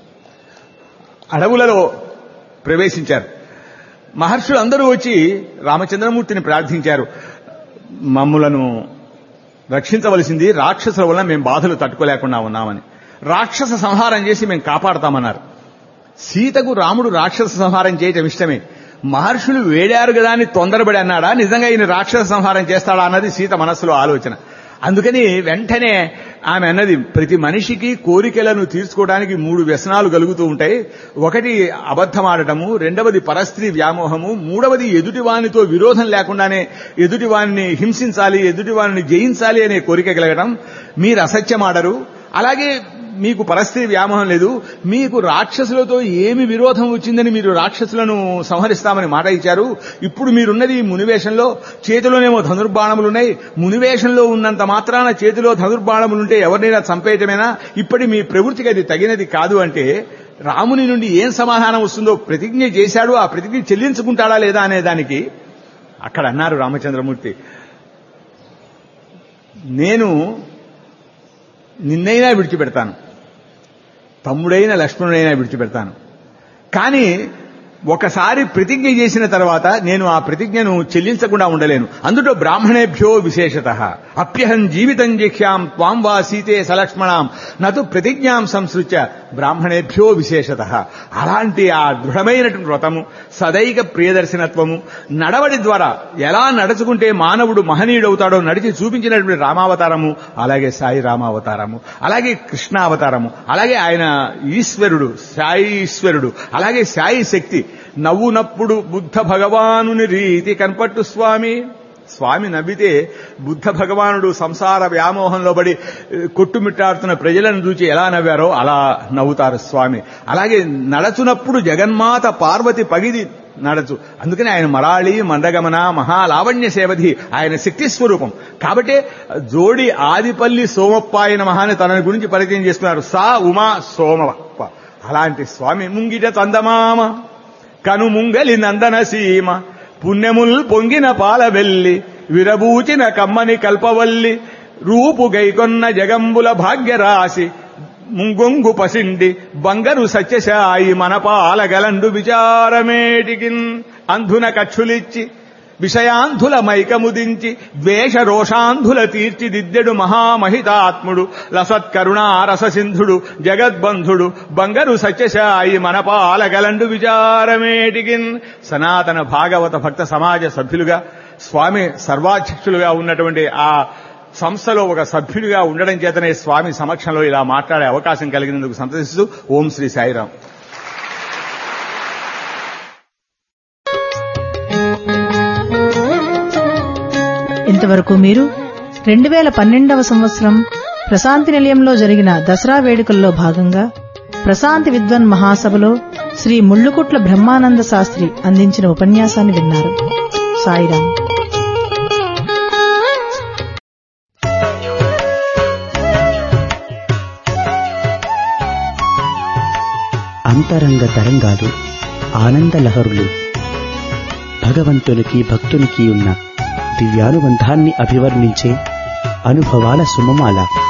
అడవులలో ప్రవేశించారు. మహర్షులు అందరూ వచ్చి రామచంద్రమూర్తిని ప్రార్థించారు, మమ్ములను రక్షించవలసింది, రాక్షసుల వల్ల మేము బాధలు తట్టుకోలేకుండా ఉన్నామని. రాక్షస సంహారం చేసి మేము కాపాడతామన్నారు. సీతకు రాముడు రాక్షస సంహారం చేయటం ఇష్టమే. మహర్షులు వేడారు కదా అని తొందరపడి అన్నాడా, నిజంగా ఈయన రాక్షస సంహారం చేస్తాడా అన్నది సీత మనస్సులో ఆలోచన. అందుకని వెంటనే ఆమె అన్నది, ప్రతి మనిషికి కోరికలను తీర్చుకోవడానికి మూడు వ్యసనాలు కలుగుతూ ఉంటాయి. ఒకటి అబద్ధమాడటము, రెండవది పరస్త్రీ వ్యామోహము, మూడవది ఎదుటివానితో విరోధం లేకుండానే ఎదుటివాడిని హింసించాలి, ఎదుటివాడిని జయించాలి అనే కోరిక కలగడం. మీరు అసత్యమాడరు, అలాగే మీకు పరస్త్రీ వ్యామోహం లేదు, మీకు రాక్షసులతో ఏమి విరోధం వచ్చిందని మీరు రాక్షసులను సంహరిస్తామని మాట ఇచ్చారు. ఇప్పుడు మీరున్నది మునివేషంలో, చేతిలోనేమో ధనుర్బాణములున్నాయి. మునివేషంలో ఉన్నంత మాత్రాన చేతిలో ధనుర్బాణములుంటే ఎవరినైనా చంపేయటమేనా? ఇప్పటి మీ ప్రవృత్తికి అది తగినది కాదు అంటే రాముని నుండి ఏం సమాధానం వస్తుందో ప్రతిజ్ఞ చేశాడు, ఆ ప్రతిజ్ఞ చెల్లించుకుంటాడా లేదా అనే దానికి అక్కడ అన్నారు రామచంద్రమూర్తి, నేను నిన్నైనా విడిచిపెడతాను, తమ్ముడైన లక్ష్మణుడైనా విడిచిపెడతాను, కానీ ఒకసారి ప్రతిజ్ఞ చేసిన తర్వాత నేను ఆ ప్రతిజ్ఞను చెల్లించకుండా ఉండలేను. అందులో బ్రాహ్మణేభ్యో విశేషతః అప్యహం జీవితం జిఖ్యాం త్వాం వా సీతే సలక్ష్మణాం నతు ప్రతిజ్ఞాం సంసృత్య బ్రాహ్మణేభ్యో విశేషతః. అలాంటి ఆ దృఢమైనటువంటి వ్రతము, సదైక ప్రియదర్శనత్వము, నడవడి ద్వారా ఎలా నడుచుకుంటే మానవుడు మహనీయుడవుతాడో నడిచి చూపించినటువంటి రామావతారము, అలాగే సాయి రామావతారము, అలాగే కృష్ణావతారము, అలాగే ఆయన ఈశ్వరుడు సాయి ఈశ్వరుడు, అలాగే సాయి శక్తి. నవ్వునప్పుడు బుద్ధ భగవానుని రీతి కనపట్టు స్వామి. స్వామి నవ్వితే బుద్ధ భగవానుడు సంసార వ్యామోహంలో పడి కొట్టుమిట్టాడుతున్న ప్రజలను చూచి ఎలా నవ్వారో అలా నవ్వుతారు స్వామి. అలాగే నడచునప్పుడు జగన్మాత పార్వతి పగిది నడచు. అందుకని ఆయన మరాళి మందగమన మహాలావణ్య సేవధి, ఆయన శక్తి స్వరూపం. కాబట్టి జోడి ఆదిపల్లి సోమప్పాయ నమః అని తన గురించి పరిచయం చేసుకున్నారు. సా ఉమా సోమప్ప. అలాంటి స్వామి ముంగిట చందమామ కనుముంగలి నందన సీమ పుణ్యముల్ పొంగిన పాలవెల్లి విరబూచిన కమ్మని కల్పవల్లి రూపు గైకొన్న జగంబుల భాగ్యరాశి ముంగొంగు పసిండి బంగరు సత్యశాయి మన పాలగలండు విచారమేటికిన్ అంధున కక్షులిచ్చి విషయాంధుల మైకముదించి ద్వేష రోషాంధుల తీర్చిదిద్దెడు మహామహితాత్ముడు లసత్కరుణా రససింధుడు జగద్బంధుడు బంగరు సత్యశాయి మనపాలగలండు విచారమేటికిన్. సనాతన భాగవత భక్త సమాజ సభ్యులుగా స్వామి సర్వాధ్యక్షులుగా ఉన్నటువంటి ఆ సంస్థలో ఒక సభ్యుడిగా ఉండడం చేతనే స్వామి సమక్షంలో ఇలా మాట్లాడే అవకాశం కలిగినందుకు సంతోషిస్తూ ఓం శ్రీ సాయిరాం. ఇంతవరకు మీరు రెండు వేల పన్నెండవ సంవత్సరం ప్రశాంతి నిలయంలో జరిగిన దసరా వేడుకల్లో భాగంగా ప్రశాంతి విద్వన్ మహాసభలో శ్రీ ముళ్ళుకుట్ల బ్రహ్మానంద శాస్త్రి అందించిన ఉపన్యాసాన్ని విన్నారు. సాయిరాం. అంతరంగ తరంగాలు, ఆనంద లహరులు, భగవంతునికి భక్తునికి ఉన్న దివ్యానుబంధాన్ని అభివర్ణించే అనుభవాల సుమమాల